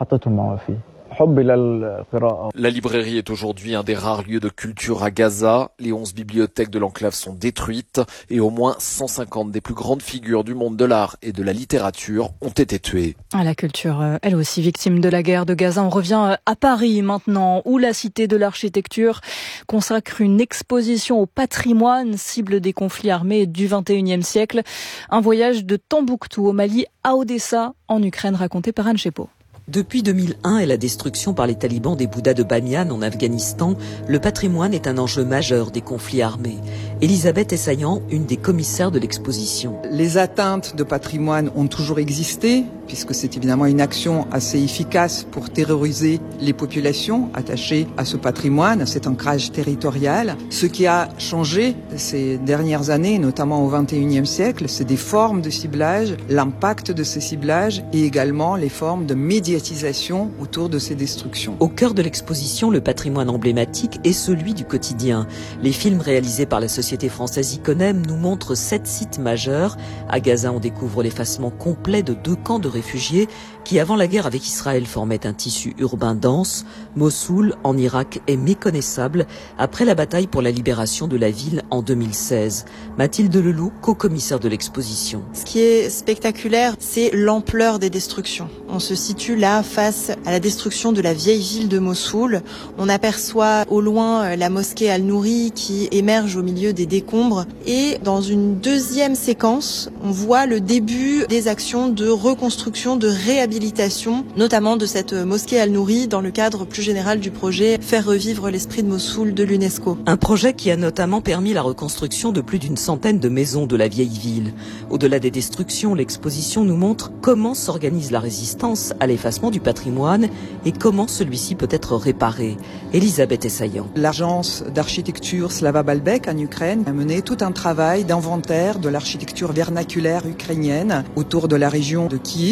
La librairie est aujourd'hui un des rares lieux de culture à Gaza. Les onze bibliothèques de l'enclave sont détruites et au moins cent cinquante des plus grandes figures du monde de l'art et de la littérature ont été tuées. La culture, elle aussi victime de la guerre de Gaza. On revient à Paris maintenant, où la Cité de l'Architecture consacre une exposition au patrimoine, cible des conflits armés du vingt et unième siècle. Un voyage de Tombouctou au Mali à Odessa, en Ukraine, raconté par Anne Chepo. Depuis deux mille un et la destruction par les talibans des Bouddhas de Bamiyan en Afghanistan, le patrimoine est un enjeu majeur des conflits armés. Elisabeth Essayan, une des commissaires de l'exposition. Les atteintes de patrimoine ont toujours existé, puisque c'est évidemment une action assez efficace pour terroriser les populations attachées à ce patrimoine, à cet ancrage territorial. Ce qui a changé ces dernières années, notamment au vingt et unième siècle, c'est des formes de ciblage, l'impact de ces ciblages et également les formes de médiation autour de ces destructions. Au cœur de l'exposition, le patrimoine emblématique est celui du quotidien. Les films réalisés par la société française Iconem nous montrent sept sites majeurs. À Gaza, on découvre l'effacement complet de deux camps de réfugiés qui, avant la guerre avec Israël, formaient un tissu urbain dense. Mossoul, en Irak, est méconnaissable après la bataille pour la libération de la ville en deux mille seize. Mathilde Leloup, co-commissaire de l'exposition. Ce qui est spectaculaire, c'est l'ampleur des destructions. On se situe là face à la destruction de la vieille ville de Mossoul. On aperçoit au loin la mosquée Al-Nouri qui émerge au milieu des décombres. Et dans une deuxième séquence, on voit le début des actions de reconstruction, de réhabilitation, notamment de cette mosquée Al-Nouri dans le cadre plus général du projet Faire revivre l'esprit de Mossoul de l'UNESCO. Un projet qui a notamment permis la reconstruction de plus d'une centaine de maisons de la vieille ville. Au-delà des destructions, l'exposition nous montre comment s'organise la résistance à l'effacement du patrimoine et comment celui-ci peut être réparé. Elisabeth Essayan. L'agence d'architecture Slava Balbec en Ukraine a mené tout un travail d'inventaire de l'architecture vernaculaire ukrainienne autour de la région de Kiev.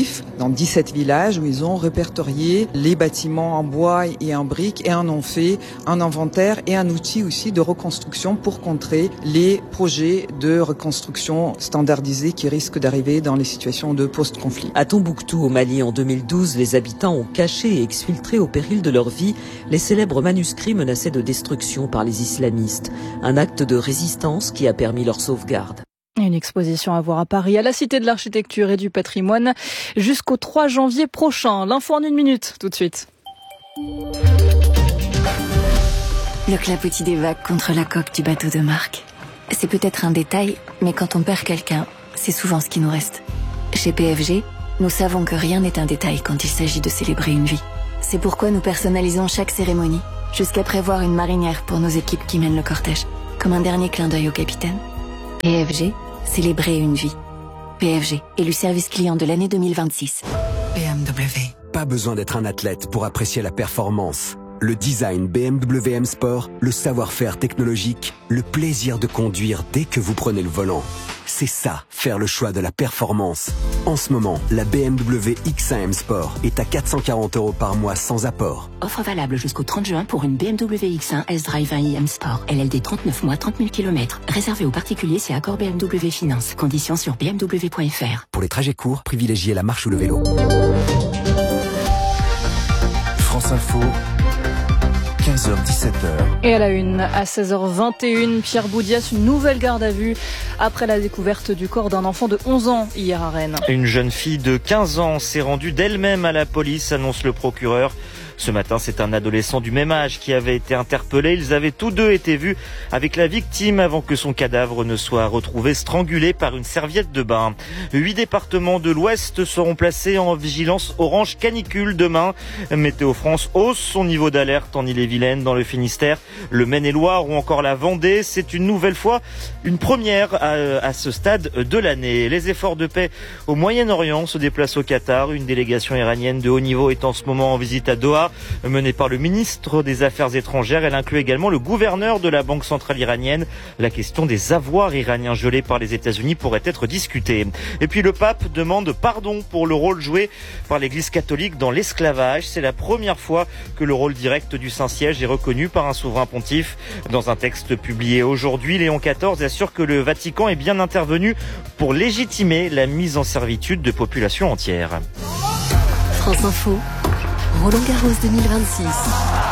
collectif dans dix-sept villages où ils ont répertorié les bâtiments en bois et en briques et en ont fait un inventaire et un outil aussi de reconstruction pour contrer les projets de reconstruction standardisés qui risquent d'arriver dans les situations de post-conflit. À Tombouctou, au Mali, en deux mille douze, les habitants ont caché et exfiltré au péril de leur vie les célèbres manuscrits menacés de destruction par les islamistes. Un acte de résistance qui a permis leur sauvegarde. Une exposition à voir à Paris, à la Cité de l'Architecture et du Patrimoine, jusqu'au trois janvier prochain. L'info en une minute, tout de suite. Le clapotis des vagues contre la coque du bateau de Marc. C'est peut-être un détail, mais quand on perd quelqu'un, c'est souvent ce qui nous reste. Chez P F G, nous savons que rien n'est un détail quand il s'agit de célébrer une vie. C'est pourquoi nous personnalisons chaque cérémonie, jusqu'à prévoir une marinière pour nos équipes qui mènent le cortège, comme un dernier clin d'œil au capitaine. P F G, célébrer une vie. P F G, élu service client de l'année deux mille vingt-six. B M W. Pas besoin d'être un athlète pour apprécier la performance. Le design B M W M Sport, le savoir-faire technologique, le plaisir de conduire dès que vous prenez le volant. C'est ça, faire le choix de la performance. En ce moment, la B M W X un M Sport est à quatre cent quarante euros par mois sans apport. Offre valable jusqu'au trente juin pour une B M W X un S-Drive un i M Sport. L L D trente-neuf mois, trente mille kilomètres. Réservé aux particuliers, c'est accord B M W Finance. Conditions sur b m w point f r. Pour les trajets courts, privilégiez la marche ou le vélo. France Info. quinze heures dix-sept heures. Et à la une, à seize heures vingt et une, Pierre Boudias, une nouvelle garde à vue après la découverte du corps d'un enfant de onze ans hier à Rennes. Une jeune fille de quinze ans s'est rendue d'elle-même à la police, annonce le procureur. Ce matin, c'est un adolescent du même âge qui avait été interpellé. Ils avaient tous deux été vus avec la victime avant que son cadavre ne soit retrouvé strangulé par une serviette de bain. Huit départements de l'Ouest seront placés en vigilance orange canicule demain. Météo France hausse son niveau d'alerte en Ille-et-Vilaine, dans le Finistère, le Maine-et-Loire ou encore la Vendée. C'est une nouvelle fois une première à, à ce stade de l'année. Les efforts de paix au Moyen-Orient se déplacent au Qatar. Une délégation iranienne de haut niveau est en ce moment en visite à Doha, menée par le ministre des Affaires étrangères. Elle inclut également le gouverneur de la Banque centrale iranienne. La question des avoirs iraniens gelés par les États-Unis pourrait être discutée. Et puis le pape demande pardon pour le rôle joué par l'Église catholique dans l'esclavage. C'est la première fois que le rôle direct du Saint-Siège est reconnu par un souverain pontife. Dans un texte publié aujourd'hui, Léon quatorze assure que le Vatican est bien intervenu pour légitimer la mise en servitude de populations entières. France Info. Roland-Garros deux mille vingt-six.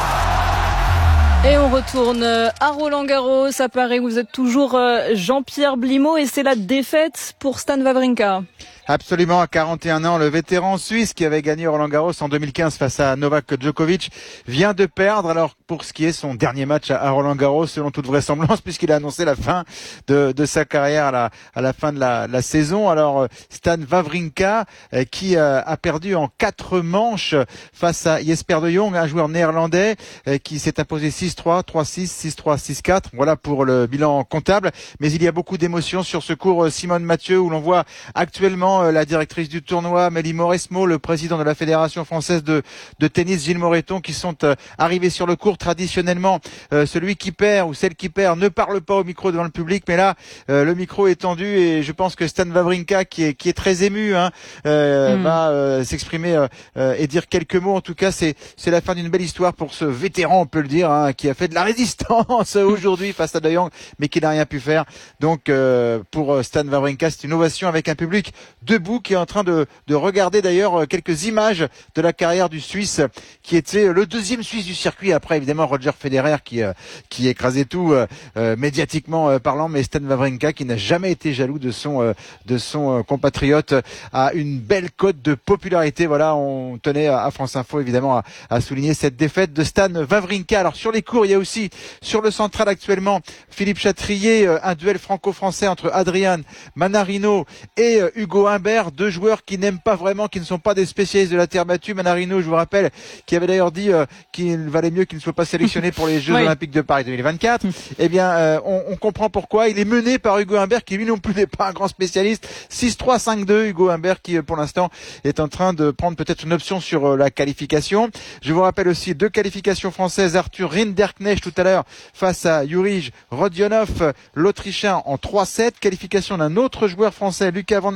Et on retourne à Roland-Garros. À Paris, vous êtes toujours Jean-Pierre Blimaud et c'est la défaite pour Stan Wawrinka. Absolument, à quarante et un ans, le vétéran suisse qui avait gagné Roland-Garros en deux mille quinze face à Novak Djokovic vient de perdre. Alors pour ce qui est son dernier match à Roland-Garros, selon toute vraisemblance, puisqu'il a annoncé la fin de, de sa carrière à la, à la fin de la, la saison. Alors Stan Wawrinka qui a perdu en quatre manches face à Jesper de Jong, un joueur néerlandais qui s'est imposé six trois, trois six, six trois, six quatre. Voilà pour le bilan comptable. Mais il y a beaucoup d'émotions sur ce cours Simone Mathieu où l'on voit actuellement la directrice du tournoi, Mélie Mauresmo, le président de la Fédération française de, de tennis, Gilles Moreton, qui sont euh, arrivés sur le court. Traditionnellement, euh, celui qui perd ou celle qui perd ne parle pas au micro devant le public, mais là, euh, le micro est tendu et je pense que Stan Wawrinka, qui est, qui est très ému, hein, euh, mm. va euh, s'exprimer euh, et dire quelques mots. En tout cas, c'est, c'est la fin d'une belle histoire pour ce vétéran, on peut le dire, hein, qui a fait de la résistance aujourd'hui face à De Jong, mais qui n'a rien pu faire. Donc, euh, pour Stan Wawrinka, c'est une ovation avec un public debout qui est en train de, de regarder d'ailleurs quelques images de la carrière du Suisse qui était le deuxième Suisse du circuit après évidemment Roger Federer qui, euh, qui écrasait tout euh, euh, médiatiquement euh, parlant, mais Stan Wawrinka qui n'a jamais été jaloux de son, euh, de son euh, compatriote a une belle cote de popularité. Voilà, on tenait à France Info évidemment à, à souligner cette défaite de Stan Wawrinka. Alors sur les cours, il y a aussi sur le central actuellement Philippe Chatrier, euh, un duel franco-français entre Adrian Manarino et euh, Hugo Humbert, deux joueurs qui n'aiment pas vraiment, qui ne sont pas des spécialistes de la terre battue. Manarino, je vous rappelle, qui avait d'ailleurs dit euh, qu'il valait mieux qu'il ne soit pas sélectionné pour les Jeux oui. Olympiques de Paris deux mille vingt-quatre. Eh bien, euh, on, on comprend pourquoi. Il est mené par Hugo Humbert, qui lui non plus n'est pas un grand spécialiste. six trois, cinq deux, Hugo Humbert, qui pour l'instant est en train de prendre peut-être une option sur euh, la qualification. Je vous rappelle aussi deux qualifications françaises. Arthur Rinderknecht tout à l'heure face à Jurij Rodionov, l'Autrichien en trois sept. Qualification d'un autre joueur français, Lucas Van Haché,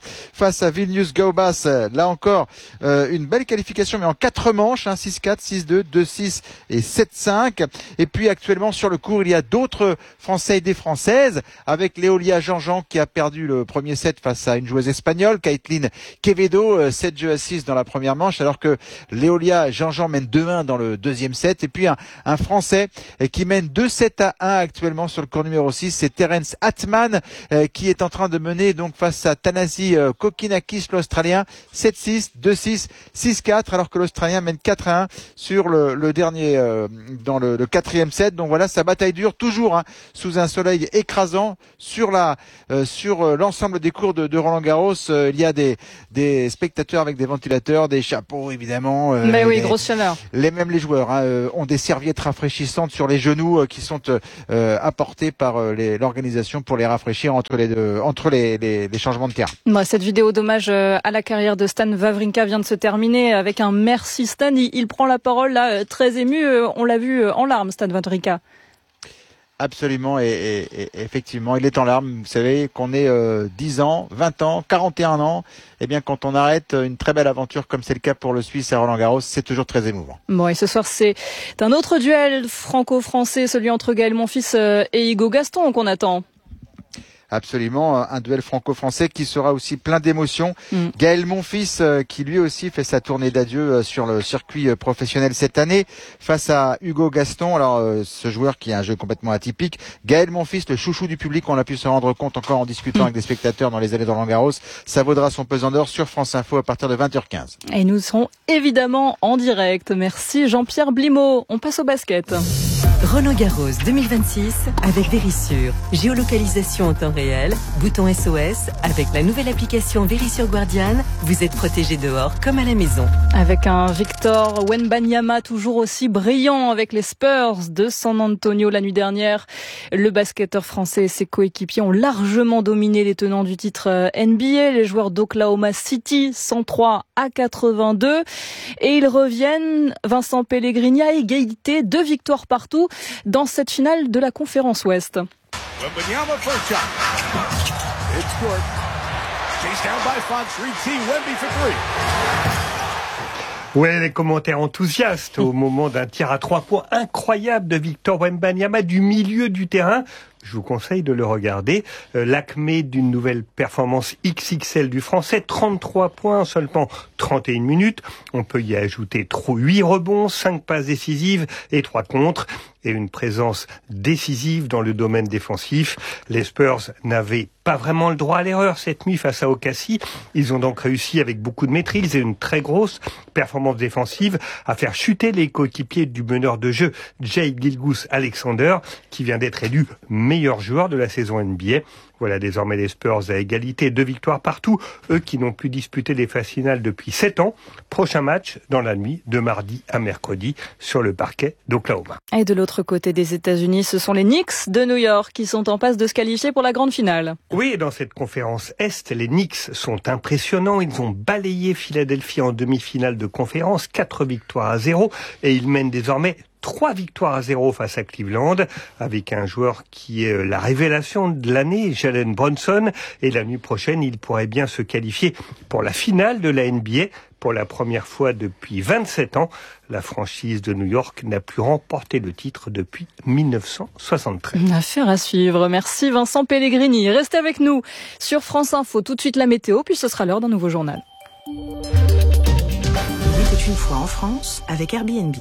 face à Vilnius Gaubas. Là encore, euh, une belle qualification, mais en quatre manches, hein, six quatre, six deux, deux six et sept cinq. Et puis actuellement sur le court, il y a d'autres Français et des Françaises, avec Léolia Jean-Jean qui a perdu le premier set face à une joueuse espagnole, Caitlin Quevedo, sept jeux à six dans la première manche, alors que Léolia Jean-Jean mène deux un dans le deuxième set. Et puis un, un Français qui mène deux sept à un actuellement sur le court numéro six, c'est Terence Atman euh, qui est en train de mener donc face à Thanasi euh, Kokinakis, l'Australien, sept six, deux six, six quatre, alors que l'Australien mène quatre à un sur le, le dernier, euh, dans le, le quatrième set. Donc voilà, sa bataille dure toujours hein, sous un soleil écrasant sur la, euh, sur euh, l'ensemble des cours de, de Roland-Garros. Euh, il y a des, des spectateurs avec des ventilateurs, des chapeaux évidemment. Euh, Mais oui, les, grosse chaleur. Les mêmes les joueurs hein, euh, ont des serviettes rafraîchissantes sur les genoux euh, qui sont euh, apportées par euh, les, l'organisation pour les rafraîchir entre les deux, entre les, les, les changements de terrain. Bah, cette vidéo d'hommage à la carrière de Stan Wawrinka vient de se terminer avec un merci Stan. Il, il prend la parole là, très ému. On l'a vu en larmes, Stan Wawrinka. Absolument, et, et, et effectivement, il est en larmes. Vous savez qu'on est euh, dix ans, vingt ans, quarante et un ans. Eh bien, quand on arrête une très belle aventure comme c'est le cas pour le Suisse à Roland-Garros, c'est toujours très émouvant. Bon, et ce soir, c'est un autre duel franco-français, celui entre Gaël Monfils et Hugo Gaston qu'on attend. Absolument, un duel franco-français qui sera aussi plein d'émotions. Mm. Gaël Monfils, euh, qui lui aussi fait sa tournée d'adieu euh, sur le circuit euh, professionnel cette année, face à Hugo Gaston. Alors, euh, ce joueur qui a un jeu complètement atypique. Gaël Monfils, le chouchou du public, on a pu se rendre compte encore en discutant mm. avec des spectateurs dans les allées de Roland-Garros. Ça vaudra son pesant d'or sur France Info à partir de vingt heures quinze. Et nous serons évidemment en direct. Merci Jean-Pierre Blimaud. On passe au basket. Roland-Garros deux mille vingt-six avec Verisure. Géolocalisation en temps réel, bouton S O S. Avec la nouvelle application Verisure Guardian, vous êtes protégé dehors comme à la maison. Avec un Victor Wembanyama toujours aussi brillant avec les Spurs de San Antonio la nuit dernière. Le basketteur français et ses coéquipiers ont largement dominé les tenants du titre N B A, les joueurs d'Oklahoma City, cent trois à quatre-vingt-deux. Et ils reviennent, Vincent Pellegrini à égalité, deux victoires partout dans cette finale de la conférence Ouest. Wembanyama first shot. It's good. Chased down by Fox. three T. Wemby for three. Ouais, les commentaires enthousiastes au moment d'un tir à trois points incroyable de Victor Wembanyama du milieu du terrain. Je vous conseille de le regarder. Euh, l'acmé d'une nouvelle performance X X L du Français, trente-trois points en seulement trente et une minutes. On peut y ajouter huit rebonds, cinq passes décisives et trois contres. Et une présence décisive dans le domaine défensif. Les Spurs n'avaient pas vraiment le droit à l'erreur cette nuit face à O K C. Ils ont donc réussi avec beaucoup de maîtrise et une très grosse performance défensive à faire chuter les coéquipiers du meneur de jeu Jay Gilgeous-Alexander, qui vient d'être élu meilleur joueur de la saison N B A. Voilà désormais les Spurs à égalité, deux victoires partout, eux qui n'ont plus disputé les phases finales depuis sept ans. Prochain match dans la nuit de mardi à mercredi sur le parquet d'Oklahoma. Et de l'autre côté des États-Unis, ce sont les Knicks de New York qui sont en passe de se qualifier pour la grande finale. Oui, dans cette conférence Est, les Knicks sont impressionnants. Ils ont balayé Philadelphie en demi-finale de conférence, quatre victoires à zéro, et ils mènent désormais trois victoires à zéro face à Cleveland, avec un joueur qui est la révélation de l'année, Jalen Brunson. Et la nuit prochaine, il pourrait bien se qualifier pour la finale de la N B A. Pour la première fois depuis vingt-sept ans, la franchise de New York n'a plus remporté le titre depuis mille neuf cent soixante-treize. Affaire à suivre. Merci Vincent Pellegrini. Restez avec nous sur France Info. Tout de suite la météo, puis ce sera l'heure d'un nouveau journal. Il était une fois en France avec Airbnb.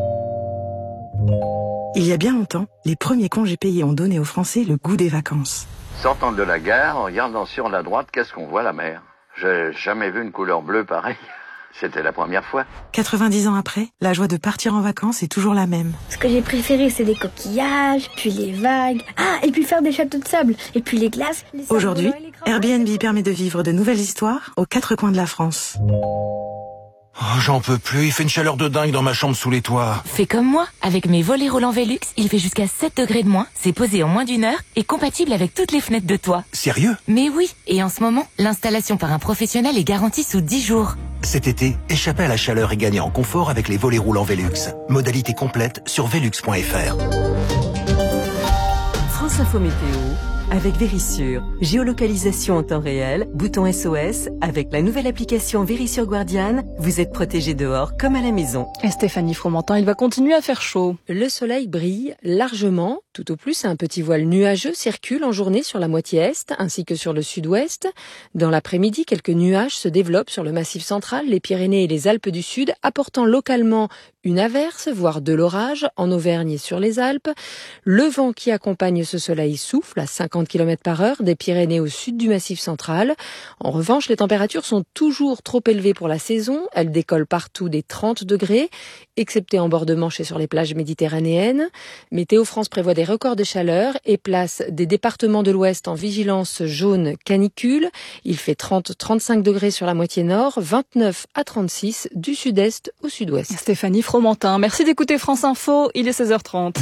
Il y a bien longtemps, les premiers congés payés ont donné aux Français le goût des vacances. Sortant de la gare, en regardant sur la droite, qu'est-ce qu'on voit? La mer. J'ai jamais vu une couleur bleue pareille. C'était la première fois. quatre-vingt-dix ans après, la joie de partir en vacances est toujours la même. Ce que j'ai préféré, c'est les coquillages, puis les vagues. Ah, et puis faire des châteaux de sable, et puis les glaces. Les Aujourd'hui, Airbnb permet de vivre de nouvelles histoires aux quatre coins de la France. Oh, j'en peux plus, il fait une chaleur de dingue dans ma chambre sous les toits. Fais comme moi, avec mes volets roulants Velux, il fait jusqu'à sept degrés de moins, c'est posé en moins d'une heure et compatible avec toutes les fenêtres de toit. Sérieux? Mais oui, et en ce moment, l'installation par un professionnel est garantie sous dix jours. Cet été, échappez à la chaleur et gagnez en confort avec les volets roulants Velux. Modalité complète sur velux point f r. France Info Météo avec Vérissure. Géolocalisation en temps réel, bouton S O S, avec la nouvelle application Vérissure Guardian, vous êtes protégé dehors comme à la maison. Et Stéphanie Fromentin, il va continuer à faire chaud. Le soleil brille largement. Tout au plus, un petit voile nuageux circule en journée sur la moitié est ainsi que sur le sud-ouest. Dans l'après-midi, quelques nuages se développent sur le massif central, les Pyrénées et les Alpes du Sud, apportant localement une averse, voire de l'orage, en Auvergne et sur les Alpes. Le vent qui accompagne ce soleil souffle à cinquante kilomètres par heure des Pyrénées au sud du Massif central. En revanche, les températures sont toujours trop élevées pour la saison. Elles décollent partout des trente degrés, excepté en bord de Manche et sur les plages méditerranéennes. Météo France prévoit des records de chaleur et place des départements de l'Ouest en vigilance jaune canicule. Il fait trente à trente-cinq degrés sur la moitié nord, vingt-neuf à trente-six du sud-est au sud-ouest. Stéphanie Fromentin, merci d'écouter France Info, il est seize heures trente.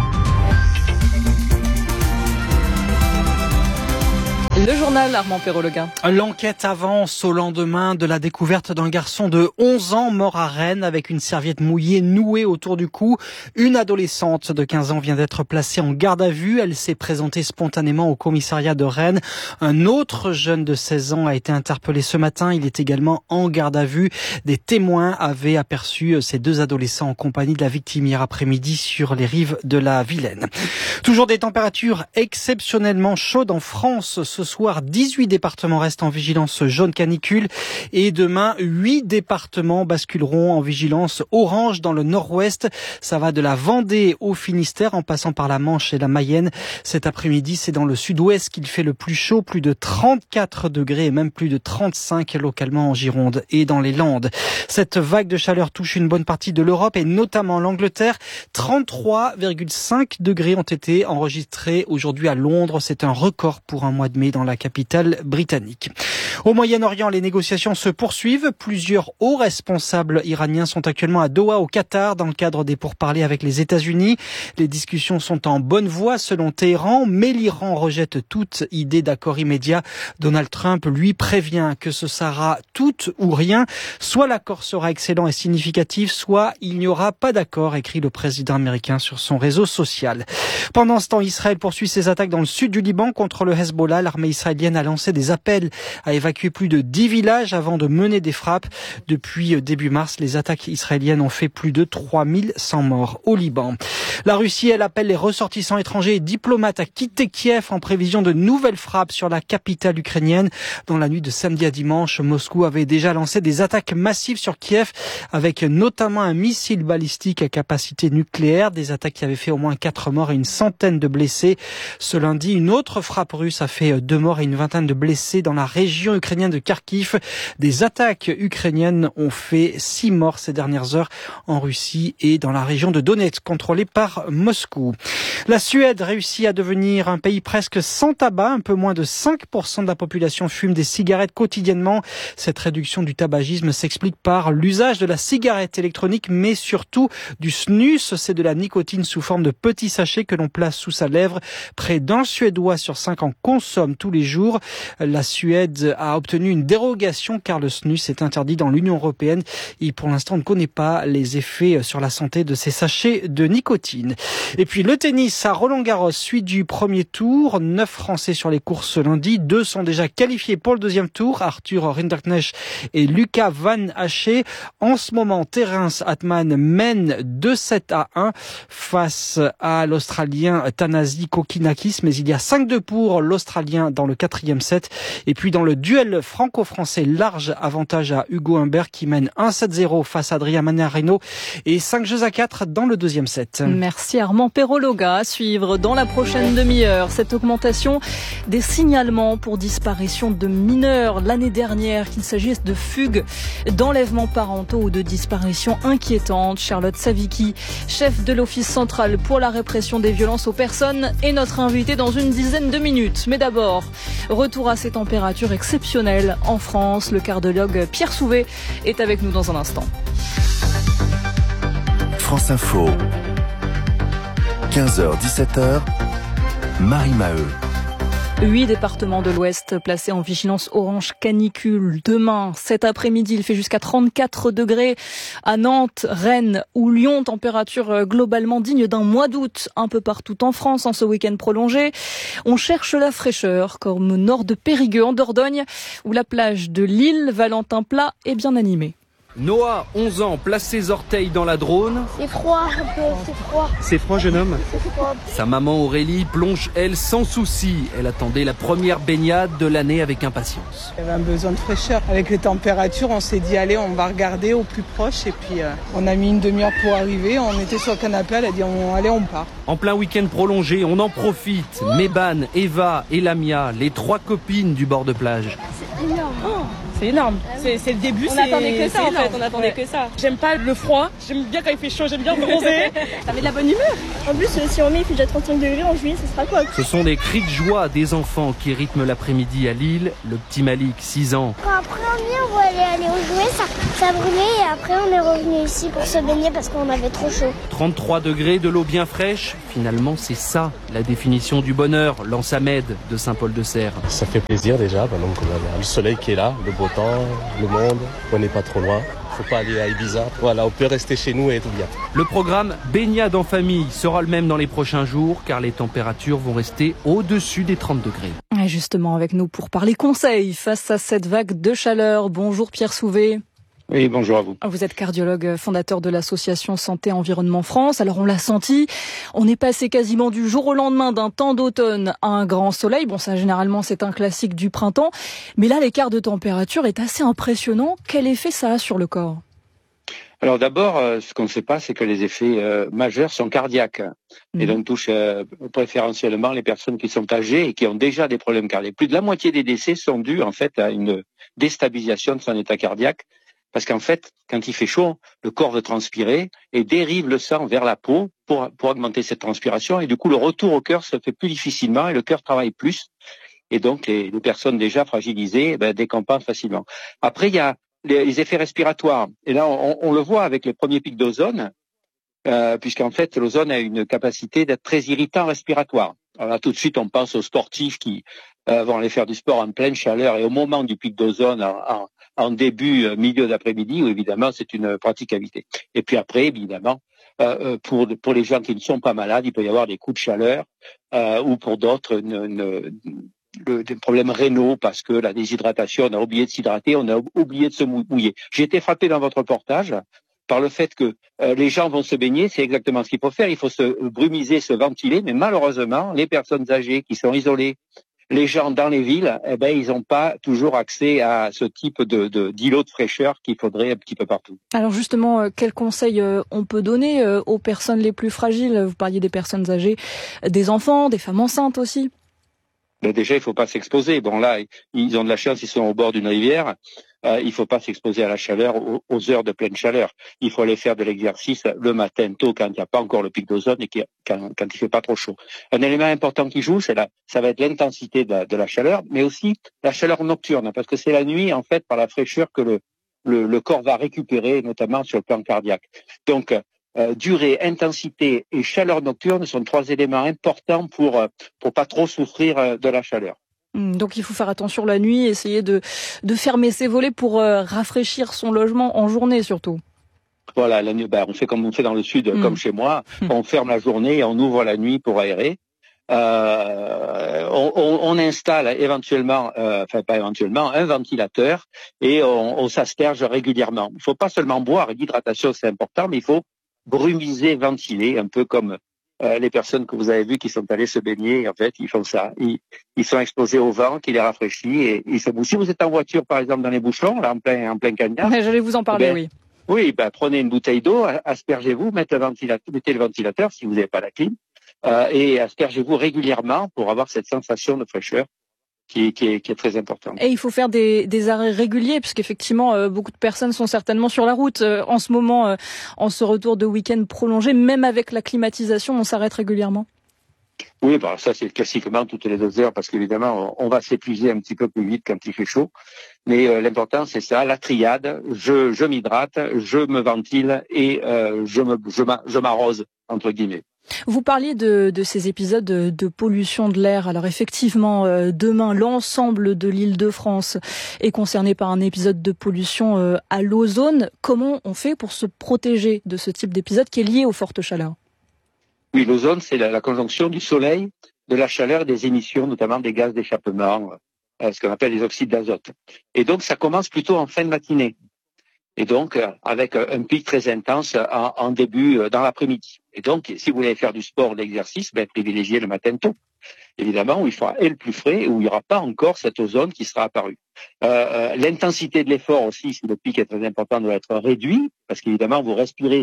Le journal, Armand Perrologuin. L'enquête avance au lendemain de la découverte d'un garçon de onze ans mort à Rennes avec une serviette mouillée nouée autour du cou. Une adolescente de quinze ans vient d'être placée en garde à vue. Elle s'est présentée spontanément au commissariat de Rennes. Un autre jeune de seize ans a été interpellé ce matin. Il est également en garde à vue. Des témoins avaient aperçu ces deux adolescents en compagnie de la victime hier après-midi sur les rives de la Vilaine. Toujours des températures exceptionnellement chaudes en France. Ce soir, dix-huit départements restent en vigilance jaune canicule et demain, huit départements basculeront en vigilance orange dans le nord-ouest. Ça va de la Vendée au Finistère en passant par la Manche et la Mayenne. Cet après-midi, c'est dans le sud-ouest qu'il fait le plus chaud, plus de trente-quatre degrés et même plus de trente-cinq localement en Gironde et dans les Landes. Cette vague de chaleur touche une bonne partie de l'Europe et notamment l'Angleterre. trente-trois virgule cinq degrés ont été enregistrés aujourd'hui à Londres. C'est un record pour un mois de mai dans la capitale britannique. Au Moyen-Orient, les négociations se poursuivent. Plusieurs hauts responsables iraniens sont actuellement à Doha, au Qatar, dans le cadre des pourparlers avec les États-Unis. Les discussions sont en bonne voie selon Téhéran, mais l'Iran rejette toute idée d'accord immédiat. Donald Trump, lui, prévient que ce sera tout ou rien. Soit l'accord sera excellent et significatif, soit il n'y aura pas d'accord, écrit le président américain sur son réseau social. Pendant ce temps, Israël poursuit ses attaques dans le sud du Liban contre le Hezbollah. L'armée israélienne a lancé des appels à évacuer plus de dix villages avant de mener des frappes. Depuis début mars, les attaques israéliennes ont fait plus de trois mille cent morts au Liban. La Russie, elle appelle les ressortissants étrangers et diplomates à quitter Kiev en prévision de nouvelles frappes sur la capitale ukrainienne. Dans la nuit de samedi à dimanche, Moscou avait déjà lancé des attaques massives sur Kiev avec notamment un missile balistique à capacité nucléaire. Des attaques qui avaient fait au moins quatre morts et une centaine de blessés. Ce lundi, une autre frappe russe a fait deux morts et une vingtaine de blessés dans la région ukrainienne de Kharkiv. Des attaques ukrainiennes ont fait six morts ces dernières heures en Russie et dans la région de Donetsk, contrôlée par Moscou. La Suède réussit à devenir un pays presque sans tabac. Un peu moins de cinq pour cent de la population fume des cigarettes quotidiennement. Cette réduction du tabagisme s'explique par l'usage de la cigarette électronique, mais surtout du snus. C'est de la nicotine sous forme de petits sachets que l'on place sous sa lèvre. Près d'un Suédois sur cinq en consomme tous les jours. La Suède a obtenu une dérogation car le snus est interdit dans l'Union européenne et pour l'instant on ne connaît pas les effets sur la santé de ces sachets de nicotine. Et puis le tennis à Roland-Garros, suite du premier tour. Neuf Français sur les courses lundi. Deux sont déjà qualifiés pour le deuxième tour. Arthur Rinderknecht et Lucas Van Haché. En ce moment, Terence Atman mène deux sept à un face à l'Australien Thanasi Kokinakis, mais il y a cinq deux pour l'Australien dans le quatrième set. Et puis dans le duel franco-français, large avantage à Hugo Humbert qui mène un sept zéro face à Adrien Manarino et cinq jeux à quatre dans le deuxième set. Merci Armand Perrologa. À suivre dans la prochaine demi-heure cette augmentation des signalements pour disparition de mineurs l'année dernière, qu'il s'agisse de fugues, d'enlèvements parentaux ou de disparitions inquiétantes. Charlotte Savicki, chef de l'Office central pour la répression des violences aux personnes, est notre invitée dans une dizaine de minutes. Mais d'abord, retour à ces températures exceptionnelles en France. Le cardiologue Pierre Souvé est avec nous dans un instant. France Info, quinze heures dix-sept heures, Marie Maheu. Huit départements de l'Ouest placés en vigilance orange canicule. Demain, cet après-midi, il fait jusqu'à trente-quatre degrés à Nantes, Rennes ou Lyon. Température globalement digne d'un mois d'août un peu partout en France en ce week-end prolongé. On cherche la fraîcheur comme au nord de Périgueux en Dordogne où la plage de l'île Valentin-Plat est bien animée. Noah, onze ans, place ses orteils dans la Drône. C'est froid, un peu, c'est froid. C'est froid, jeune homme. C'est froid. Sa maman Aurélie plonge, elle, sans souci. Elle attendait la première baignade de l'année avec impatience. Il y avait un besoin de fraîcheur. Avec les températures, on s'est dit, allez, on va regarder au plus proche. Et puis, euh, on a mis une demi-heure pour arriver. On était sur le canapé, elle a dit, on, allez, on part. En plein week-end prolongé, on en profite. Mébane, Eva et Lamia, les trois copines du bord de plage. C'est énorme. Oh. C'est énorme, c'est, c'est le début, on c'est attendait que ça en énorme. fait, on attendait ouais. que ça. J'aime pas le froid, j'aime bien quand il fait chaud, j'aime bien bronzer. Ça met de la bonne humeur. En plus, si on met il fait déjà trente-cinq degrés en juillet, ce sera quoi? Ce sont des cris de joie des enfants qui rythment l'après-midi à Lille. Le petit Malik, six ans. Quand après on vient, on va aller, aller au jouet, ça, ça brûlait et après on est revenu ici pour se baigner parce qu'on avait trop chaud. trente-trois degrés, de l'eau bien fraîche. Finalement, c'est ça, la définition du bonheur, lance Ahmed de Saint-Paul-de-Serre. Ça fait plaisir déjà, maintenant qu'on a le soleil qui est là, le beau temps, le monde, on n'est pas trop loin. Faut pas aller à Ibiza. Voilà, on peut rester chez nous et être bien. Le programme baignade en famille sera le même dans les prochains jours car les températures vont rester au-dessus des trente degrés. Et justement avec nous pour parler conseils face à cette vague de chaleur. Bonjour Pierre Souvé. Oui, bonjour à vous. Vous êtes cardiologue, fondateur de l'association Santé Environnement France. Alors on l'a senti, on est passé quasiment du jour au lendemain d'un temps d'automne à un grand soleil. Bon, ça généralement c'est un classique du printemps, mais là l'écart de température est assez impressionnant. Quel effet ça a sur le corps ? Alors d'abord, euh, ce qu'on ne sait pas, c'est que les effets euh, majeurs sont cardiaques mmh. et donc touchent euh, préférentiellement les personnes qui sont âgées et qui ont déjà des problèmes cardiaques. Plus de la moitié des décès sont dus en fait à une déstabilisation de son état cardiaque. Parce qu'en fait, quand il fait chaud, le corps veut transpirer et dérive le sang vers la peau pour, pour augmenter cette transpiration. Et du coup, le retour au cœur se fait plus difficilement et le cœur travaille plus. Et donc, les, les personnes déjà fragilisées ben, décompensent facilement. Après, il y a les, les effets respiratoires. Et là, on, on le voit avec les premiers pics d'ozone, euh, puisqu'en fait, l'ozone a une capacité d'être très irritant respiratoire. Alors là, tout de suite, on pense aux sportifs qui euh, vont aller faire du sport en pleine chaleur et au moment du pic d'ozone, en, en en début, euh, milieu d'après-midi, où évidemment c'est une pratique à éviter. Et puis après, évidemment, euh, pour pour les gens qui ne sont pas malades, il peut y avoir des coups de chaleur, euh, ou pour d'autres, une, une, le, des problèmes rénaux, parce que la déshydratation, on a oublié de s'hydrater, on a oublié de se mouiller. J'ai été frappé dans votre reportage par le fait que euh, les gens vont se baigner, c'est exactement ce qu'il faut faire, il faut se brumiser, se ventiler, mais malheureusement, les personnes âgées qui sont isolées, les gens dans les villes, eh ben, ils n'ont pas toujours accès à ce type de, de, d'îlot de fraîcheur qu'il faudrait un petit peu partout. Alors justement, euh, quels conseils euh, on peut donner euh, aux personnes les plus fragiles ? Vous parliez des personnes âgées, des enfants, des femmes enceintes aussi. Ben déjà, il faut pas s'exposer. Bon là, ils ont de la chance, ils sont au bord d'une rivière. Euh, il faut pas s'exposer à la chaleur aux, aux heures de pleine chaleur. Il faut aller faire de l'exercice le matin tôt quand il n'y a pas encore le pic d'ozone et qui, quand, quand il fait pas trop chaud. Un élément important qui joue, c'est la, ça va être l'intensité de la, de la chaleur, mais aussi la chaleur nocturne, parce que c'est la nuit en fait par la fraîcheur que le, le, le corps va récupérer, notamment sur le plan cardiaque. Donc euh, durée, intensité et chaleur nocturne sont trois éléments importants pour pour pas trop souffrir de la chaleur. Donc il faut faire attention la nuit, essayer de, de fermer ses volets pour euh, rafraîchir son logement en journée surtout. Voilà, la nuit, ben, on fait comme on fait dans le sud, mmh. comme chez moi, mmh. on ferme la journée et on ouvre la nuit pour aérer. Euh, on, on, on installe éventuellement, euh, enfin pas éventuellement, un ventilateur et on, on s'asperge régulièrement. Il ne faut pas seulement boire, l'hydratation c'est important, mais il faut brumiser, ventiler, un peu comme Euh, les personnes que vous avez vues qui sont allées se baigner, en fait, ils font ça. Ils, ils sont exposés au vent qui les rafraîchit et ils se bouchent. Si vous êtes en voiture, par exemple, dans les bouchons, là, en plein, en plein cagnard. Mais j'allais vous en parler, ben, oui. Oui, ben, prenez une bouteille d'eau, aspergez-vous, mettez le ventilateur, mettez le ventilateur si vous n'avez pas la clim, euh, et aspergez-vous régulièrement pour avoir cette sensation de fraîcheur qui, qui, est, qui est très importante. Et il faut faire des, des arrêts réguliers, puisqu'effectivement, euh, beaucoup de personnes sont certainement sur la route euh, en ce moment, euh, en ce retour de week-end prolongé. Même avec la climatisation, on s'arrête régulièrement. Oui, bah ça c'est classiquement toutes les deux heures, parce qu'évidemment, on, on va s'épuiser un petit peu plus vite quand il fait chaud. Mais euh, l'important, c'est ça, la triade. Je, je m'hydrate, je me ventile et euh, je, me, je, je m'arrose, entre guillemets. Vous parliez de, de ces épisodes de, de pollution de l'air. Alors effectivement, euh, demain, l'ensemble de l'Île-de-France est concerné par un épisode de pollution euh, à l'ozone. Comment on fait pour se protéger de ce type d'épisode qui est lié aux fortes chaleurs? Oui, l'ozone, c'est la, la conjonction du soleil, de la chaleur et des émissions, notamment des gaz d'échappement, euh, ce qu'on appelle les oxydes d'azote. Et donc, ça commence plutôt en fin de matinée. Et donc, euh, avec un pic très intense en, en début, euh, dans l'après-midi. Et donc, si vous voulez faire du sport, de l'exercice, ben, privilégiez le matin tôt. Évidemment, où il fera et le plus frais, où il n'y aura pas encore cette ozone qui sera apparue. Euh, euh, l'intensité de l'effort aussi, si le pic est très important, doit être réduit, parce qu'évidemment, vous respirez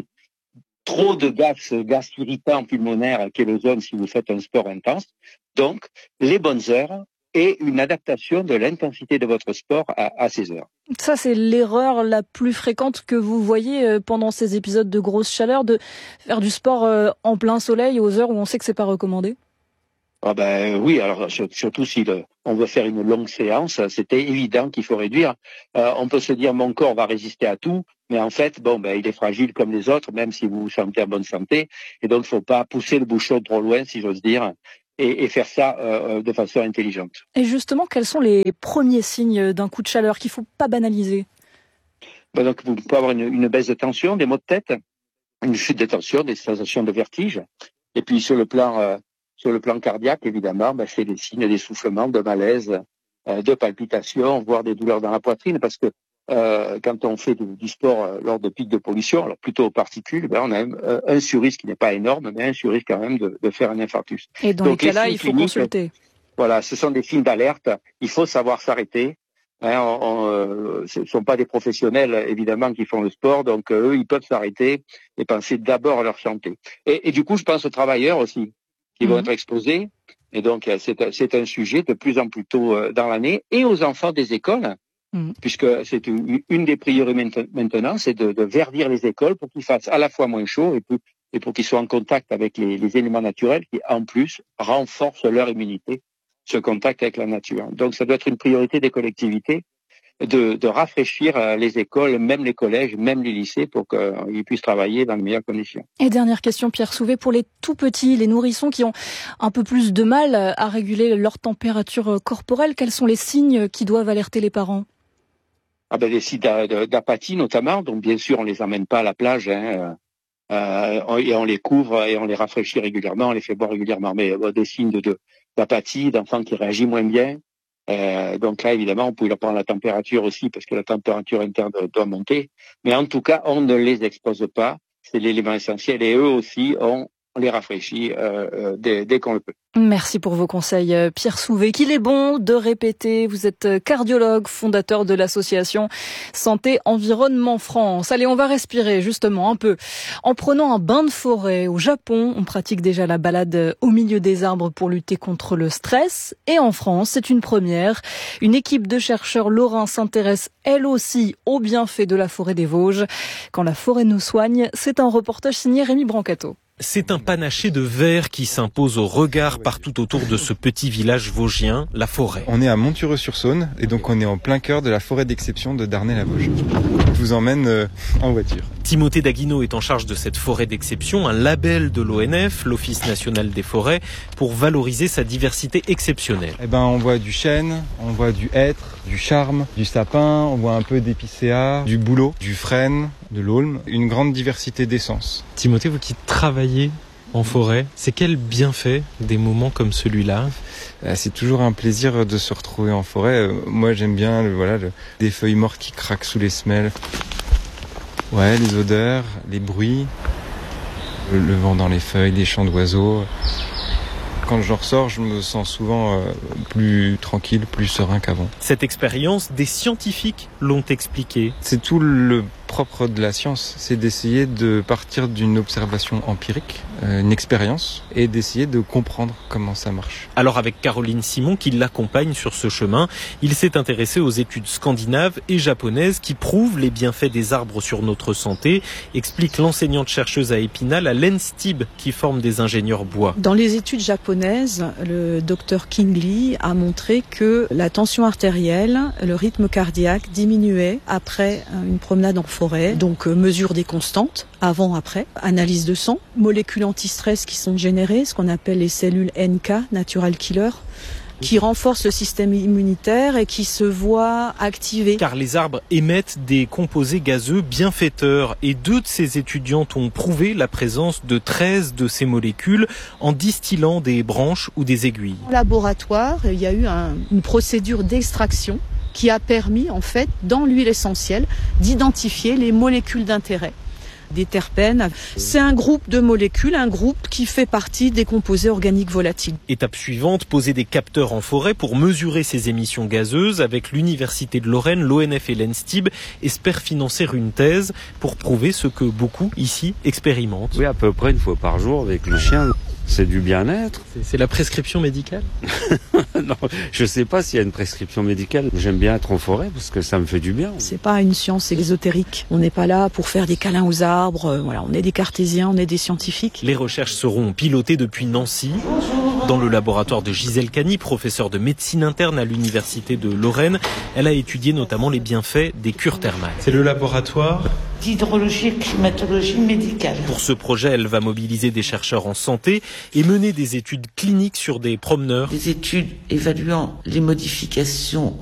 trop de gaz, gaz irritant pulmonaire qu'est l'ozone si vous faites un sport intense. Donc, les bonnes heures et une adaptation de l'intensité de votre sport à, à ces heures. Ça, c'est l'erreur la plus fréquente que vous voyez pendant ces épisodes de grosse chaleur, de faire du sport en plein soleil aux heures où on sait que c'est pas recommandé? Ah ben oui, alors surtout si le, on veut faire une longue séance, c'était évident qu'il faut réduire. Euh, on peut se dire mon corps va résister à tout, mais en fait, bon ben il est fragile comme les autres, même si vous vous sentez en bonne santé, et donc il faut pas pousser le bouchon trop loin, si j'ose dire, et, et faire ça euh, de façon intelligente. Et justement, quels sont les premiers signes d'un coup de chaleur qu'il faut pas banaliser? Ben donc vous pouvez avoir une, une baisse de tension, des maux de tête, une chute de tension, des sensations de vertige, et puis sur le plan euh, Sur le plan cardiaque, évidemment, ben, c'est des signes d'essoufflement, de malaise, euh, de palpitations, voire des douleurs dans la poitrine, parce que euh, quand on fait du, du sport euh, lors de pics de pollution, alors plutôt aux particules, ben, on a un, euh, un surrisque qui n'est pas énorme, mais un surrisque quand même de, de faire un infarctus. Et dans Donc, les cas-là, il faut cliniques, consulter. Voilà, ce sont des signes d'alerte. Il faut savoir s'arrêter. Hein, on, on, euh, ce ne sont pas des professionnels, évidemment, qui font le sport, donc euh, eux, ils peuvent s'arrêter et penser d'abord à leur santé. Et, et du coup, je pense aux travailleurs aussi, qui vont être exposés. Et donc, c'est, c'est un sujet de plus en plus tôt dans l'année. Et aux enfants des écoles, mmh. puisque c'est une, une des priorités maintenant, c'est de, de verdir les écoles pour qu'ils fassent à la fois moins chaud et, plus, et pour qu'ils soient en contact avec les, les éléments naturels qui, en plus, renforcent leur immunité, ce contact avec la nature. Donc, ça doit être une priorité des collectivités de, de rafraîchir les écoles, même les collèges, même les lycées, pour qu'ils puissent travailler dans de meilleures conditions. Et dernière question, Pierre Souvet, pour les tout petits, les nourrissons qui ont un peu plus de mal à réguler leur température corporelle, quels sont les signes qui doivent alerter les parents? Ah ben, des signes d'apathie notamment, donc bien sûr on les emmène pas à la plage, hein, euh, et on les couvre et on les rafraîchit régulièrement, on les fait boire régulièrement, mais euh, des signes de, de, d'apathie, d'enfants qui réagissent moins bien. Euh, donc là, évidemment, on peut leur prendre la température aussi, parce que la température interne doit monter. Mais en tout cas, on ne les expose pas. C'est l'élément essentiel. Et eux aussi, on les rafraîchit euh, euh, dès, dès qu'on le peut. Merci pour vos conseils, Pierre Souvet. Qu'il est bon de répéter. Vous êtes cardiologue, fondateur de l'association Santé Environnement France. Allez, on va respirer justement un peu. En prenant un bain de forêt au Japon, on pratique déjà la balade au milieu des arbres pour lutter contre le stress. Et en France, c'est une première. Une équipe de chercheurs lorrains s'intéresse elle aussi aux bienfaits de la forêt des Vosges. Quand la forêt nous soigne, c'est un reportage signé Rémi Brancato. C'est un panaché de vert qui s'impose au regard partout autour de ce petit village vosgien, la forêt. On est à Montureux-sur-Saône et donc on est en plein cœur de la forêt d'exception de Darney-la-Vosges. Je vous emmène euh, en voiture. Timothée Daguino est en charge de cette forêt d'exception, un label de l'O N F, l'Office national des forêts, pour valoriser sa diversité exceptionnelle. Eh ben, on voit du chêne, on voit du hêtre, du charme, du sapin, on voit un peu d'épicéa, du bouleau, du frêne, de l'aulne, une grande diversité d'essences. Timothée, vous qui travaillez en forêt, c'est quel bienfait des moments comme celui-là? C'est toujours un plaisir de se retrouver en forêt. Moi, j'aime bien le, voilà, le, des feuilles mortes qui craquent sous les semelles. Ouais, les odeurs, les bruits, le, le vent dans les feuilles, les chants d'oiseaux. Quand je ressors, je me sens souvent euh, plus tranquille, plus serein qu'avant. Cette expérience, des scientifiques l'ont expliqué. C'est tout le propre de la science, c'est d'essayer de partir d'une observation empirique, euh, une expérience, et d'essayer de comprendre comment ça marche. Alors avec Caroline Simon, qui l'accompagne sur ce chemin, il s'est intéressé aux études scandinaves et japonaises qui prouvent les bienfaits des arbres sur notre santé, explique l'enseignante chercheuse à Épinal, à l'ENSTIB, qui forme des ingénieurs bois. Dans les études japonaises, le docteur King Lee a montré que la tension artérielle, le rythme cardiaque diminuait après une promenade en forêt, donc euh, mesure des constantes, avant, après, analyse de sang, molécules anti-stress qui sont générées, ce qu'on appelle les cellules N K, Natural Killer, qui renforcent le système immunitaire et qui se voient activés. Car les arbres émettent des composés gazeux bienfaiteurs et deux de ces étudiantes ont prouvé la présence de treize de ces molécules en distillant des branches ou des aiguilles. Au laboratoire, il y a eu un, une procédure d'extraction qui a permis, en fait, dans l'huile essentielle, d'identifier les molécules d'intérêt. Des terpènes, c'est un groupe de molécules, un groupe qui fait partie des composés organiques volatiles. Étape suivante, poser des capteurs en forêt pour mesurer ces émissions gazeuses. Avec l'Université de Lorraine, l'O N F et l'Enstib espèrent financer une thèse pour prouver ce que beaucoup ici expérimentent. Oui, à peu près une fois par jour avec le chien. C'est du bien-être. C'est la prescription médicale? Non, je sais pas s'il y a une prescription médicale. J'aime bien être en forêt parce que ça me fait du bien. C'est pas une science ésotérique. On n'est pas là pour faire des câlins aux arbres. Voilà, on est des cartésiens, on est des scientifiques. Les recherches seront pilotées depuis Nancy, dans le laboratoire de Gisèle Cany, professeure de médecine interne à l'Université de Lorraine. Elle a étudié notamment les bienfaits des cures thermales. C'est le laboratoire d'hydrologie et climatologie médicale. Pour ce projet, elle va mobiliser des chercheurs en santé et mener des études cliniques sur des promeneurs. Des études évaluant les modifications